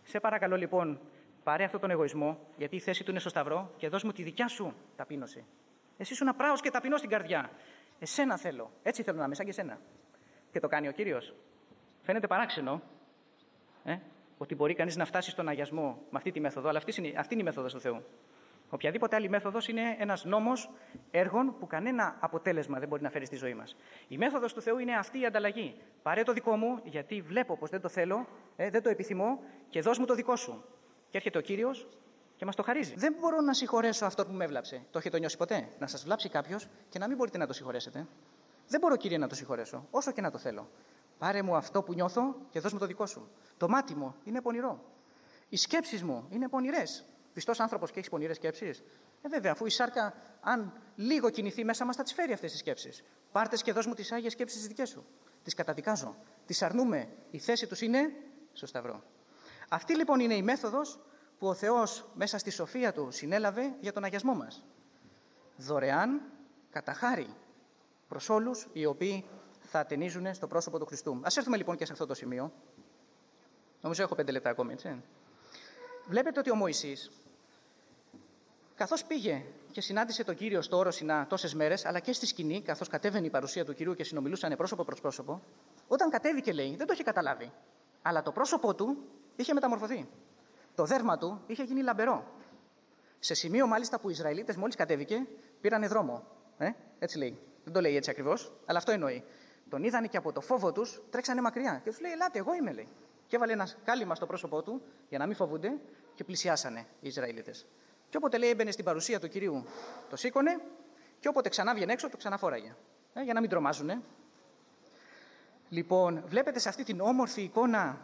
Σε παρακαλώ λοιπόν, πάρε αυτόν τον εγωισμό, γιατί η θέση του είναι στο Σταυρό, και δώσ' μου τη δικιά σου ταπείνωση. Εσύ ήσουν πράος και ταπεινός στην καρδιά. Εσένα θέλω. Έτσι θέλω να είμαι, σαν και εσένα. Και το κάνει ο Κύριος. Φαίνεται παράξενο, ότι μπορεί κανείς να φτάσει στον αγιασμό με αυτή τη μέθοδο, αλλά αυτή είναι η μέθοδος του Θεού. Οποιαδήποτε άλλη μέθοδος είναι ένας νόμος έργων που κανένα αποτέλεσμα δεν μπορεί να φέρει στη ζωή μας. Η μέθοδος του Θεού είναι αυτή η ανταλλαγή. Πάρε το δικό μου, γιατί βλέπω πως δεν το θέλω, δεν το επιθυμώ, και δώσ' μου το δικό σου. Και έρχεται ο Κύριος και μας το χαρίζει. Δεν μπορώ να συγχωρέσω αυτό που με έβλαψε. Το έχετε νιώσει ποτέ? Να σας βλάψει κάποιος και να μην μπορείτε να το συγχωρέσετε. Δεν μπορώ, Κύριε, να το συγχωρέσω, όσο και να το θέλω. Πάρε μου αυτό που νιώθω και δώσ' μου το δικό σου. Το μάτι μου είναι πονηρό. Οι σκέψεις μου είναι πονηρές. Πιστός άνθρωπος και έχει πονηρές σκέψεις? Βέβαια, αφού η σάρκα, αν λίγο κινηθεί μέσα μας, θα τις φέρει αυτές τις σκέψεις. Πάρτε και δώσ' μου τις άγιες σκέψεις τις δικές σου. Τις καταδικάζω. Τις αρνούμε. Η θέση τους είναι στο Σταυρό. Αυτή λοιπόν είναι η μέθοδος που ο Θεός μέσα στη σοφία του συνέλαβε για τον αγιασμό μας. Δωρεάν, κατά χάρη, προς όλους οι οποίοι θα ατενίζουν στο πρόσωπο του Χριστού. Ας έρθουμε λοιπόν και σε αυτό το σημείο. Νομίζω έχω 5 λεπτά ακόμη, έτσι. Βλέπετε ότι ο Μωυσής, καθώς πήγε και συνάντησε τον Κύριο στο όρο Σινά τόσες μέρες, αλλά και στη σκηνή, καθώς κατέβαινε η παρουσία του Κυρίου και συνομιλούσαν πρόσωπο προς πρόσωπο, όταν κατέβηκε, λέει, δεν το είχε καταλάβει. Αλλά το πρόσωπό του είχε μεταμορφωθεί. Το δέρμα του είχε γίνει λαμπερό. Σε σημείο μάλιστα που οι Ισραηλίτες μόλις κατέβηκε, πήρανε δρόμο. Έτσι λέει. Δεν το λέει έτσι ακριβώς, αλλά αυτό εννοεί. Τον είδανε και από το φόβο τους τρέξανε μακριά. Και τους λέει: Ελάτε, εγώ είμαι, λέει. Και έβαλε ένα κάλυμα στο πρόσωπό του για να μην φοβούνται και πλησιάσανε οι Ισραηλίτες. Και όποτε, λέει, έμπαινε στην παρουσία του Κυρίου, το σήκωνε, και όποτε ξανά βγαινε έξω, το ξαναφόραγε. Για να μην τρομάζουνε. Λοιπόν, βλέπετε σε αυτή την όμορφη εικόνα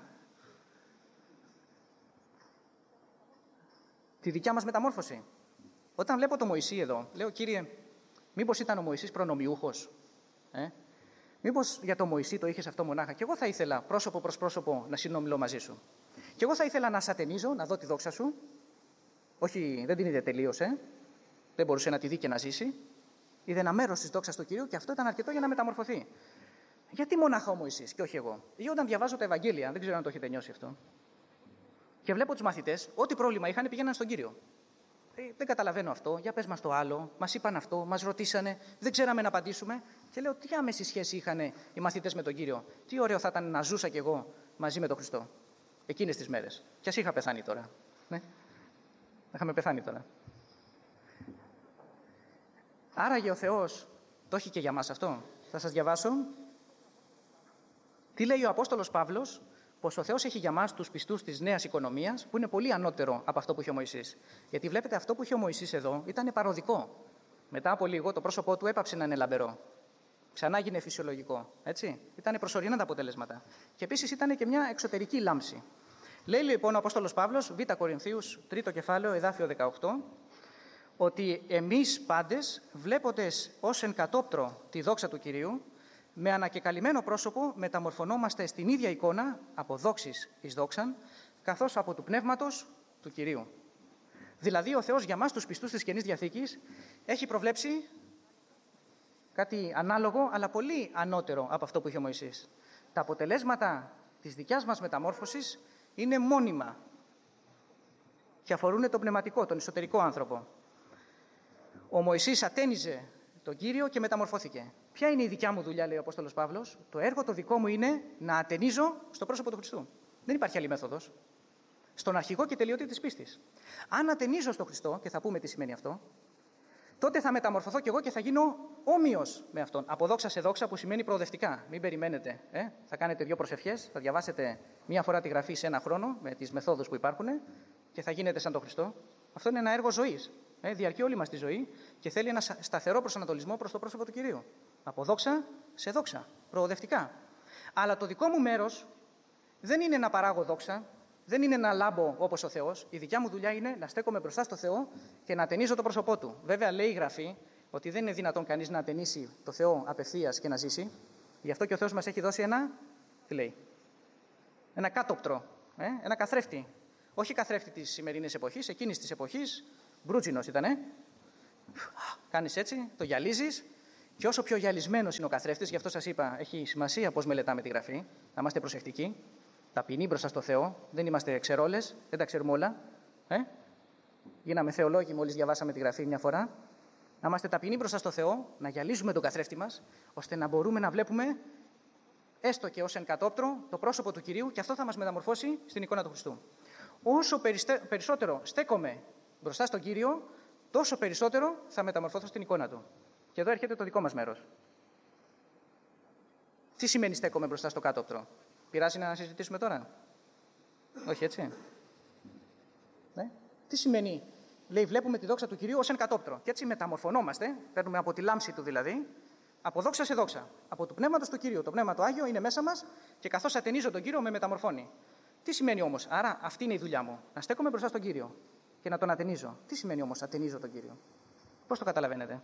τη δικιά μας μεταμόρφωση. Όταν βλέπω τον Μωυσή εδώ, λέω: Κύριε, μήπως ήταν ο Μωυσής προνομιούχος? Μήπως για τον Μωυσή το είχες αυτό μονάχα? Και εγώ θα ήθελα πρόσωπο προς πρόσωπο να συνομιλώ μαζί σου. Και εγώ θα ήθελα να σ' ατενίζω, να δω τη δόξα σου. Όχι, δεν την είδε τελείως, δεν μπορούσε να τη δει και να ζήσει. Είδε ένα μέρος της δόξας του Κυρίου και αυτό ήταν αρκετό για να μεταμορφωθεί. Γιατί μονάχα ο Μωυσής και όχι εγώ? Ή όταν διαβάζω τα Ευαγγέλια, δεν ξέρω αν το έχετε νιώσει αυτό, και βλέπω τους μαθητές, ό,τι πρόβλημα είχαν πηγαίναν στον Κύριο. Δεν καταλαβαίνω αυτό, για πες μας το άλλο, μας είπαν αυτό, μας ρωτήσανε, δεν ξέραμε να απαντήσουμε. Και λέω: τι άμεση σχέση είχαν οι μαθητές με τον Κύριο? Τι ωραίο θα ήταν να ζούσα κι εγώ μαζί με τον Χριστό εκείνες τις μέρες. Κι ας είχα πεθάνει τώρα. Είχαμε πεθάνει τώρα. Άραγε ο Θεός το έχει και για μας αυτό. Θα σας διαβάσω τι λέει ο Απόστολος Παύλος, πως ο Θεός έχει για μας τους πιστούς της νέας οικονομίας, που είναι πολύ ανώτερο από αυτό που είχε ο Μωυσής. Γιατί βλέπετε, αυτό που είχε ο Μωυσής εδώ ήταν παροδικό. Μετά από λίγο το πρόσωπό του έπαψε να είναι λαμπερό. Ξανά έγινε φυσιολογικό. Έτσι. Ήταν προσωρινά τα αποτελέσματα. Και επίσης ήταν και μια εξωτερική λάμψη. Λέει λοιπόν ο Απόστολος Παύλος, Β' Κορινθίους, 3ο κεφάλαιο, εδάφιο 18, ότι εμείς πάντες, βλέποντες ως εν κατόπτρο τη δόξα του Κυρίου, με ανακεκαλυμμένο πρόσωπο μεταμορφωνόμαστε στην ίδια εικόνα, από δόξης εις δόξαν, καθώς από του πνεύματος του Κυρίου. Δηλαδή ο Θεός για μας τους πιστούς της Καινής Διαθήκης έχει προβλέψει κάτι ανάλογο, αλλά πολύ ανώτερο από αυτό που είχε ο Μωυσής. Τα αποτελέσματα της δικιάς μας μεταμόρφωσης είναι μόνιμα και αφορούν το πνευματικό, τον εσωτερικό άνθρωπο. Ο Μωυσής ατένιζε τον Κύριο και μεταμορφώθηκε. Ποια είναι η δικιά μου δουλειά, λέει ο Απόστολος Παύλος? Το έργο το δικό μου είναι να ατενίζω στο πρόσωπο του Χριστού. Δεν υπάρχει άλλη μέθοδος. Στον αρχηγό και τελειωτή της πίστης. Αν ατενίζω στο Χριστό, και θα πούμε τι σημαίνει αυτό, τότε θα μεταμορφωθώ κι εγώ και θα γίνω όμοιος με αυτόν. Από δόξα σε δόξα, που σημαίνει προοδευτικά. Μην περιμένετε. Θα κάνετε 2 προσευχές, θα διαβάσετε 1 φορά τη γραφή σε 1 χρόνο με τις μεθόδους που υπάρχουν και θα γίνετε σαν τον Χριστό. Αυτό είναι ένα έργο ζωής. Διαρκεί όλη μας τη ζωή και θέλει ένα σταθερό προσανατολισμό προς το πρόσωπο του Κυρίου. Από δόξα σε δόξα. Προοδευτικά. Αλλά το δικό μου μέρος δεν είναι να παράγω δόξα, δεν είναι να λάμπω όπως ο Θεός. Η δικιά μου δουλειά είναι να στέκομαι μπροστά στο Θεό και να ατενίζω το πρόσωπό του. Βέβαια, λέει η γραφή ότι δεν είναι δυνατόν κανείς να ατενίσει το Θεό απευθείας και να ζήσει. Γι' αυτό και ο Θεός μας έχει δώσει τι λέει? Ένα κάτωπτρο, ένα καθρέφτη. Όχι καθρέφτη της σημερινής εποχής, εκείνης της εποχής, μπρούτζινος ήτανε. Κάνεις έτσι, το γυαλίζεις. Και όσο πιο γυαλισμένος είναι ο καθρέφτης, γι' αυτό σας είπα, έχει σημασία πώς μελετάμε τη γραφή, να είμαστε προσεκτικοί. ταπεινοί μπροστά στο Θεό, δεν είμαστε ξερόλες, δεν τα ξέρουμε όλα. Γίναμε θεολόγοι μόλις διαβάσαμε τη Γραφή μια φορά. Να είμαστε ταπεινοί μπροστά στο Θεό, να γυαλίζουμε τον καθρέφτη μας, ώστε να μπορούμε να βλέπουμε, έστω και ως εν κατόπτρο, το πρόσωπο του Κυρίου, και αυτό θα μας μεταμορφώσει στην εικόνα του Χριστού. Όσο περισσότερο στέκομαι μπροστά στον Κύριο, τόσο περισσότερο θα μεταμορφωθώ στην εικόνα του. Και εδώ έρχεται το δικό μας μέρος. Τι σημαίνει στέκομαι μπροστά στο κάτωπτρο? Πειράζει να συζητήσουμε τώρα? Όχι, έτσι? Ναι. Τι σημαίνει? Λέει, βλέπουμε τη δόξα του Κυρίου ως εν κατόπτρο. Και έτσι μεταμορφωνόμαστε, παίρνουμε από τη λάμψη του δηλαδή, από δόξα σε δόξα. Από του Πνεύματος του Κυρίου. Το Πνεύμα το Άγιο είναι μέσα μας και καθώς ατενίζω τον Κύριο με μεταμορφώνει. Τι σημαίνει όμως? Άρα αυτή είναι η δουλειά μου. Να στέκομαι μπροστά στον Κύριο και να τον ατενίζω. Τι σημαίνει όμως ατενίζω τον Κύριο? Πώς το καταλαβαίνετε?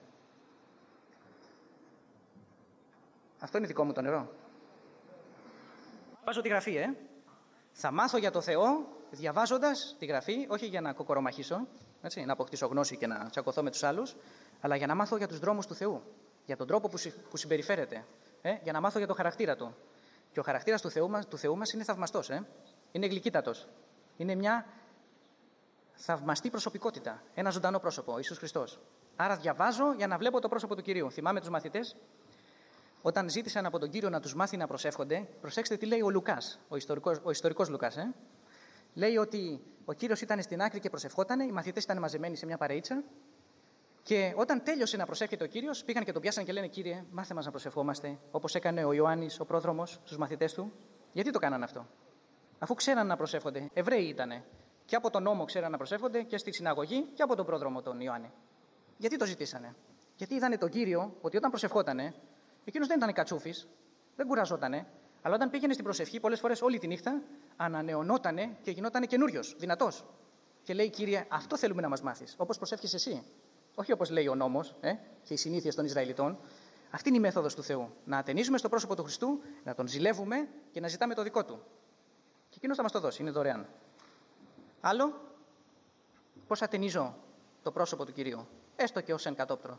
Αυτό είναι δικό μου το νερό. Βάζω τη Γραφή, Θα μάθω για το Θεό διαβάζοντας τη Γραφή, όχι για να κοκορομαχήσω, έτσι, να αποκτήσω γνώση και να τσακωθώ με τους άλλους, αλλά για να μάθω για τους δρόμους του Θεού, για τον τρόπο που συμπεριφέρεται, για να μάθω για το χαρακτήρα του. Και ο χαρακτήρας του Θεού μας είναι θαυμαστός, είναι γλυκύτατος. Είναι μια θαυμαστή προσωπικότητα, ένα ζωντανό πρόσωπο, ο Ιησούς Χριστός. Άρα διαβάζω για να βλέπω το πρόσωπο του Κυρίου. Θυμάμαι τους μαθητές, όταν ζήτησαν από τον Κύριο να τους μάθει να προσεύχονται, προσέξτε τι λέει ο Λουκάς, ο ιστορικός Λουκάς. Λέει ότι ο Κύριος ήταν στην άκρη και προσευχότανε, οι μαθητές ήταν μαζεμένοι σε μια παρεΐτσα και όταν τέλειωσε να προσεύχεται ο Κύριος, πήγαν και τον πιάσαν και λένε: Κύριε, μάθε μας να προσευχόμαστε, όπως έκανε ο Ιωάννης, ο πρόδρομος, στους μαθητές του. Γιατί το κάνανε αυτό? Αφού ξέραν να προσεύχονται, Εβραίοι ήτανε. Και από τον νόμο ξέραν να προσεύχονται και στη συναγωγή και από τον πρόδρομο τον Ιωάννη. Γιατί το ζητήσανε? Γιατί είδανε τον Κύριο ότι όταν προσευχότανε, εκείνος δεν ήταν κατσούφης, δεν κουραζότανε, αλλά όταν πήγαινε στην προσευχή, πολλές φορές όλη τη νύχτα ανανεωνότανε και γινότανε καινούριος, δυνατός. Και λέει: Κύριε, αυτό θέλουμε να μας μάθεις. Όπως προσεύχεσαι εσύ. Όχι όπως λέει ο νόμος και οι συνήθειες των Ισραηλιτών. Αυτή είναι η μέθοδος του Θεού. Να ατενίζουμε στο πρόσωπο του Χριστού, να τον ζηλεύουμε και να ζητάμε το δικό του. Και εκείνος θα μας το δώσει, είναι δωρεάν. Άλλο, πώς ατενίζω το πρόσωπο του Κυρίου, έστω και ως εν κατόπτρο.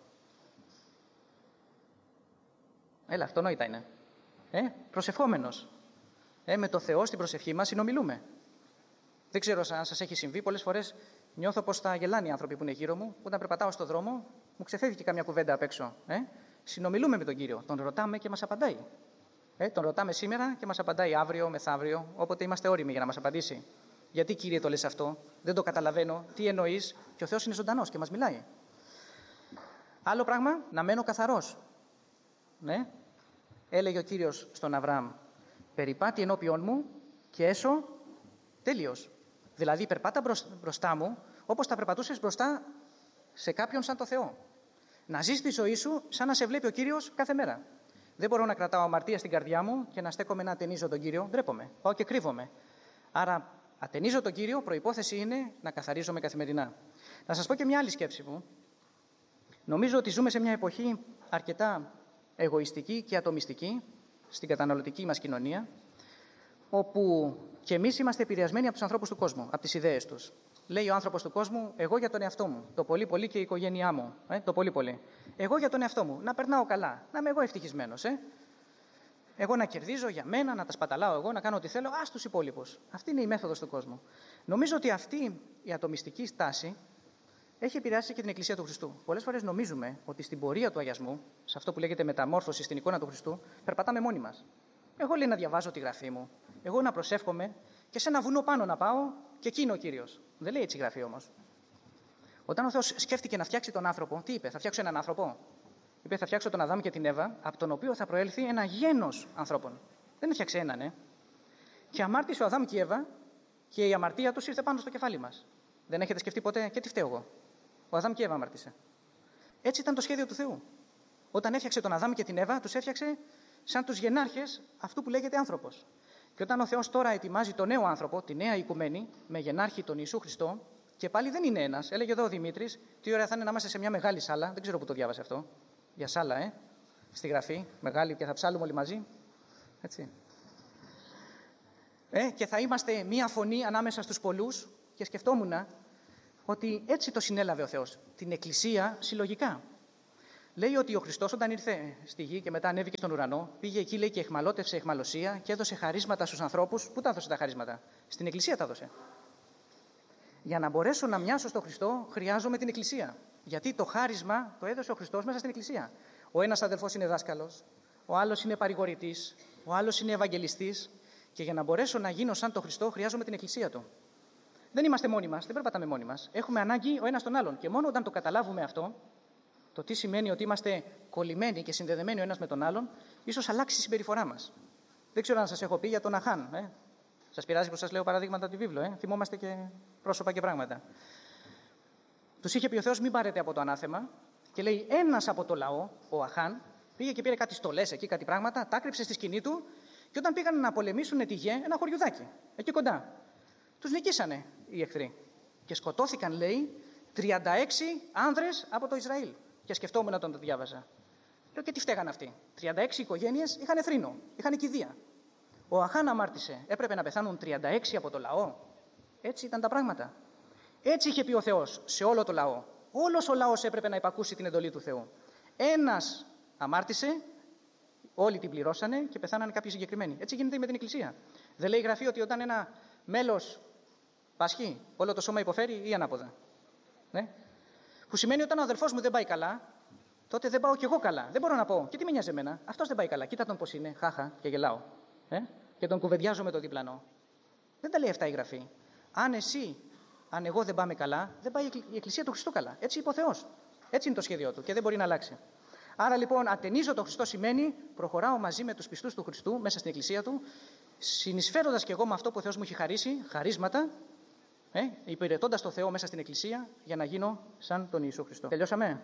Αυτονόητα είναι. Προσευχόμενος. Με το Θεό στην προσευχή μας συνομιλούμε. Δεν ξέρω αν σας έχει συμβεί, πολλές φορές νιώθω πως θα γελάνε οι άνθρωποι που είναι γύρω μου. Όταν περπατάω στον δρόμο, μου ξεφεύγει και καμιά κουβέντα απ' έξω. Συνομιλούμε με τον Κύριο. Τον ρωτάμε και μας απαντάει. Τον ρωτάμε σήμερα και μας απαντάει αύριο, μεθαύριο, όποτε είμαστε όριμοι για να μας απαντήσει. Γιατί, Κύριε, το λες αυτό? Δεν το καταλαβαίνω. Τι εννοείς? Και ο Θεός είναι ζωντανός και μας μιλάει. Άλλο πράγμα, να μένω καθαρός. Έλεγε ο Κύριος στον Αβραάμ: περιπάτη ενώπιον μου και έσω τέλειος. Δηλαδή, περπάτα μπροστά μου όπως θα περπατούσες μπροστά σε κάποιον σαν το Θεό. Να ζεις τη ζωή σου σαν να σε βλέπει ο Κύριος κάθε μέρα. Δεν μπορώ να κρατάω αμαρτία στην καρδιά μου και να στέκομαι να ατενίζω τον Κύριο. Ντρέπομαι. Πάω και κρύβομαι. Άρα, ατενίζω τον Κύριο, προϋπόθεση είναι να καθαρίζομαι καθημερινά. Να σας πω και μια άλλη σκέψη μου. Νομίζω ότι ζούμε σε μια εποχή αρκετά εγωιστική και ατομιστική στην καταναλωτική μας κοινωνία, όπου και εμείς είμαστε επηρεασμένοι από τους ανθρώπους του κόσμου, από τις ιδέες τους. Λέει ο άνθρωπος του κόσμου: εγώ για τον εαυτό μου, το πολύ πολύ και η οικογένειά μου, το πολύ πολύ. Εγώ για τον εαυτό μου, να περνάω καλά, να είμαι εγώ ευτυχισμένος. Εγώ να κερδίζω για μένα, να τα σπαταλάω εγώ, να κάνω ό,τι θέλω, στους υπόλοιπους. Αυτή είναι η μέθοδος του κόσμου. Νομίζω ότι αυτή η ατομιστική στάση έχει επηρεάσει και την Εκκλησία του Χριστού. Πολλές φορές νομίζουμε ότι στην πορεία του αγιασμού, σε αυτό που λέγεται μεταμόρφωση στην εικόνα του Χριστού, περπατάμε μόνοι μας. Εγώ, λέει, να διαβάζω τη Γραφή μου, εγώ να προσεύχομαι και σε ένα βουνό πάνω να πάω και εκεί είναι ο Κύριος. Δεν λέει έτσι η Γραφή όμως. Όταν ο Θεός σκέφτηκε να φτιάξει τον άνθρωπο, τι είπε? Θα φτιάξω έναν άνθρωπο. Είπε: θα φτιάξω τον Αδάμ και την Εύα, από τον οποίο θα προέλθει ένα γένος ανθρώπων. Δεν έφτιαξε έναν, Και αμάρτησε ο Αδάμ και η Εύα και η αμαρτία τους ήρθε πάνω στο κεφάλι μας. Δεν έχετε σκεφτεί ποτέ και τι φταίω εγώ? Ο Αδάμ και η Εύα αμάρτησε. Έτσι ήταν το σχέδιο του Θεού. Όταν έφτιαξε τον Αδάμ και την Εύα, τους έφτιαξε σαν τους γενάρχες αυτού που λέγεται άνθρωπος. Και όταν ο Θεός τώρα ετοιμάζει τον νέο άνθρωπο, τη νέα οικουμένη, με γενάρχη τον Ιησού Χριστό, και πάλι δεν είναι ένας. Έλεγε εδώ ο Δημήτρης: τι ωραία θα είναι να είμαστε σε μια μεγάλη σάλα. Δεν ξέρω που το διάβασε αυτό. Για σάλα, στη Γραφή, μεγάλη, και θα ψάλουμε όλοι μαζί. Έτσι. Και θα είμαστε μία φωνή ανάμεσα στους πολλούς. Και σκεφτόμουν ότι έτσι το συνέλαβε ο Θεός. Την Εκκλησία συλλογικά. Λέει ότι ο Χριστός όταν ήρθε στη γη και μετά ανέβηκε στον ουρανό, πήγε εκεί, λέει, και εχμαλώτευσε εχμαλωσία και έδωσε χαρίσματα στους ανθρώπους. Πού τα έδωσε τα χαρίσματα? Στην Εκκλησία τα έδωσε. Για να μπορέσω να μοιάσω στον Χριστό, χρειάζομαι την Εκκλησία. Γιατί το χάρισμα το έδωσε ο Χριστός μέσα στην Εκκλησία. Ο ένας αδελφός είναι δάσκαλος, ο άλλος είναι παρηγορητής, ο άλλος είναι ευαγγελιστής. Και για να μπορέσω να γίνω σαν τον Χριστό, χρειάζομαι την Εκκλησία του. Δεν είμαστε μόνοι μας, δεν περπατάμε μόνοι μας. Έχουμε ανάγκη ο ένας τον άλλον. Και μόνο όταν το καταλάβουμε αυτό, το τι σημαίνει ότι είμαστε κολλημένοι και συνδεδεμένοι ο ένας με τον άλλον, ίσως αλλάξει η συμπεριφορά μας. Δεν ξέρω αν σας έχω πει για τον Αχάν. Σας πειράζει που σας λέω παραδείγματα από τη βίβλο? Θυμόμαστε και πρόσωπα και πράγματα. Τους είχε πει ο Θεός: μην πάρετε από το ανάθεμα. Και λέει: ένας από το λαό, ο Αχάν, πήγε και πήρε κάτι στολές εκεί, κάτι πράγματα, τα άκρυψε στη σκηνή του. Και όταν πήγαν να πολεμήσουν τη Γε, ένα χωριουδάκι, εκεί κοντά, τους νικήσανε οι εχθροί. Και σκοτώθηκαν, λέει, 36 άνδρες από το Ισραήλ. Και σκεφτόμουν όταν το διάβαζα. Λέω: και τι φταίγαν αυτοί? 36 οικογένειες είχαν θρήνο, είχαν κηδεία. Ο Αχάν αμάρτησε. Έπρεπε να πεθάνουν 36 από το λαό. Έτσι ήταν τα πράγματα. Έτσι είχε πει ο Θεός σε όλο το λαό. Όλος ο λαός έπρεπε να υπακούσει την εντολή του Θεού. Ένας αμάρτησε, όλοι την πληρώσανε και πεθάνανε κάποιοι συγκεκριμένοι. Έτσι γίνεται με την Εκκλησία. Δεν λέει η Γραφή ότι όταν ένα μέλος πασχεί, όλο το σώμα υποφέρει, ή ανάποδα? Ναι. Που σημαίνει ότι όταν ο αδελφός μου δεν πάει καλά, τότε δεν πάω κι εγώ καλά. Δεν μπορώ να πω: και τι με νοιάζει εμένα, αυτός δεν πάει καλά. Κοίτα τον πώς είναι, χάχα, και γελάω. Και τον κουβεντιάζω με το διπλανό. Δεν τα λέει αυτά η Γραφή. Αν εγώ δεν πάμε καλά, δεν πάει η Εκκλησία του Χριστού καλά. Έτσι είπε ο Θεός. Έτσι είναι το σχέδιό του και δεν μπορεί να αλλάξει. Άρα λοιπόν, ατενίζω τον Χριστό σημαίνει προχωράω μαζί με τους πιστούς του Χριστού μέσα στην Εκκλησία του, συνεισφέροντας και εγώ με αυτό που ο Θεός μου έχει χαρίσει, χαρίσματα, υπηρετώντας το Θεό μέσα στην Εκκλησία για να γίνω σαν τον Ιησού Χριστό. Τελειώσαμε?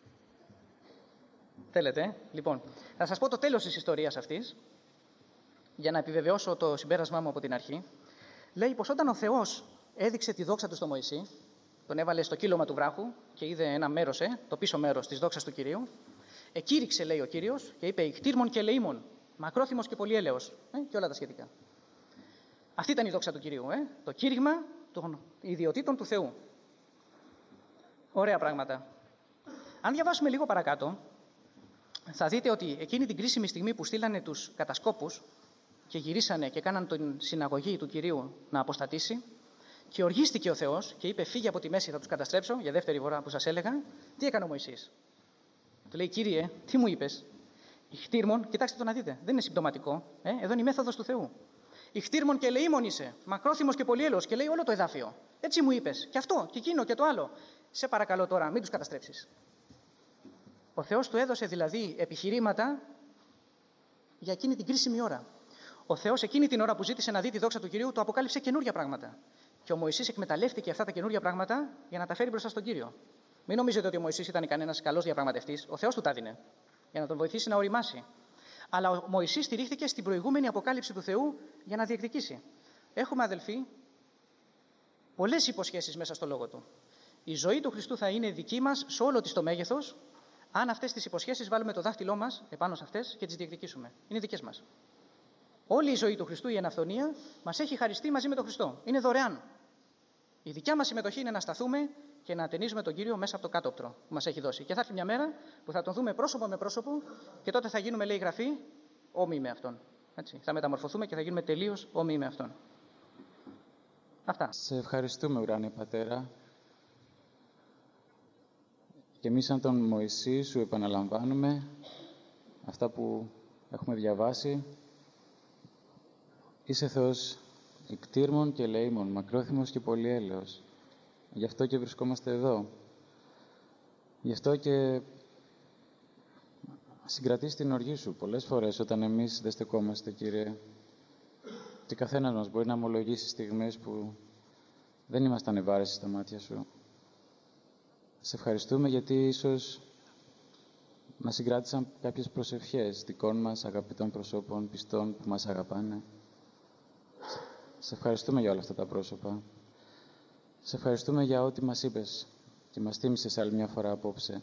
Θέλετε? Λοιπόν, θα σας πω το τέλος της ιστορίας αυτής, για να επιβεβαιώσω το συμπέρασμά μου από την αρχή. Λέει πως όταν ο Θεός έδειξε τη δόξα του στο Μωυσή, τον έβαλε στο κύλωμα του βράχου και είδε ένα μέρος, το πίσω μέρος της δόξας του Κυρίου, εκήρυξε, λέει, ο Κύριος και είπε: «Ικτήρμον και ελεήμον, μακρόθυμος και πολυέλεος», και όλα τα σχετικά. Αυτή ήταν η δόξα του Κυρίου, το κήρυγμα των ιδιωτήτων του Θεού. Ωραία πράγματα. Αν διαβάσουμε λίγο παρακάτω, θα δείτε ότι εκείνη την κρίσιμη στιγμή που στείλανε τους κατασκόπους και γυρίσανε και κάναν την συναγωγή του Κυρίου να αποστατήσει, και οργίστηκε ο Θεός και είπε: «Φύγε από τη μέση, θα τους καταστρέψω», για δεύτερη φορά που σας έλεγα. Τι έκανε ο Μωυσής? Του λέει: «Κύριε, τι μου είπες?» «Ιχτήρμον», κοιτάξτε το να δείτε, δεν είναι συμπτωματικό. Εδώ είναι η μέθοδος του Θεού. «Ιχτήρμον και ελεήμον είσαι, μακρόθυμος και πολυέλεος», και λέει όλο το εδάφιο. «Έτσι μου είπες, και αυτό, και εκείνο, και το άλλο. Σε παρακαλώ τώρα, μην τους καταστρέψεις». Ο Θεός του έδωσε δηλαδή επιχειρήματα για εκείνη την κρίσιμη ώρα. Ο Θεός εκείνη την ώρα που ζήτησε να δει τη δόξα του Κυρίου, του αποκάλυψε καινούργια πράγματα. Και ο Μωυσής εκμεταλλεύτηκε αυτά τα καινούργια πράγματα για να τα φέρει μπροστά στον Κύριο. Μην νομίζετε ότι ο Μωυσής ήταν κανένας καλός διαπραγματευτής. Ο Θεός του τα έδινε για να τον βοηθήσει να οριμάσει. Αλλά ο Μωυσής στηρίχθηκε στην προηγούμενη αποκάλυψη του Θεού για να διεκδικήσει. Έχουμε, αδελφοί, πολλές υποσχέσεις μέσα στο λόγο του. Η ζωή του Χριστού θα είναι δική μας σε όλο της το μέγεθος, αν αυτές τις υποσχέσεις βάλουμε το δάχτυλό μας επάνω σε αυτές και τις διεκδικήσουμε. Είναι δικές μας. Όλη η ζωή του Χριστού, η εναυθονία, μας έχει χαριστεί μαζί με τον Χριστό. Είναι δωρεάν. Η δικιά μας συμμετοχή είναι να σταθούμε και να ατενίζουμε τον Κύριο μέσα από το κάτωπτρο που μας έχει δώσει. Και θα έρθει μια μέρα που θα τον δούμε πρόσωπο με πρόσωπο και τότε θα γίνουμε, λέει η Γραφή, όμοιοι με Αυτόν. Έτσι. Θα μεταμορφωθούμε και θα γίνουμε τελείως όμοιοι με Αυτόν. Αυτά. Σε ευχαριστούμε, ουράνιε Πατέρα. Και εμείς σαν τον Μωυσή σου επαναλαμβάνουμε αυτά που έχουμε διαβάσει. Είσαι Θεός ικτήρμον και ελεήμον, μακρόθυμος και πολυέλεος. Γι' αυτό και βρισκόμαστε εδώ. Γι' αυτό και συγκρατείς την οργή σου πολλές φορές όταν εμείς δεν στεκόμαστε, Κύριε. Και καθένας μας μπορεί να ομολογήσει στιγμές που δεν ήμασταν ευάρεστοι στα μάτια σου. Σε ευχαριστούμε γιατί ίσως μας συγκράτησαν κάποιες προσευχές δικών μας αγαπητών προσώπων, πιστών που μας αγαπάνε. Σε ευχαριστούμε για όλα αυτά τα πρόσωπα. Σε ευχαριστούμε για ό,τι μας είπες και μας θύμισες άλλη μια φορά απόψε.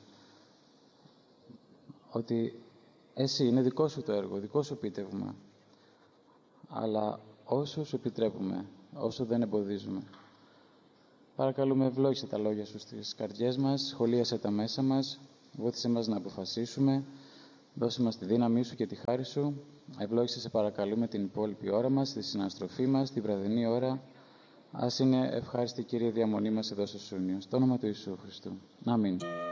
Ότι εσύ είναι δικό σου το έργο, δικό σου επίτευγμα. Αλλά όσο σου επιτρέπουμε, όσο δεν εμποδίζουμε. Παρακαλούμε, ευλόγησε τα λόγια σου στις καρδιές μας, σχολίασε τα μέσα μας Βόθησε μας να αποφασίσουμε. Δώσε μας τη δύναμή σου και τη χάρη σου. Ευλόγησε σε παρακαλούμε την υπόλοιπη ώρα μας, τη συναστροφή μας, τη βραδινή ώρα. Ας είναι ευχάριστη, Κύριε, διαμονή μας εδώ στο Σούνιο. Στο όνομα του Ιησού Χριστού. Αμήν.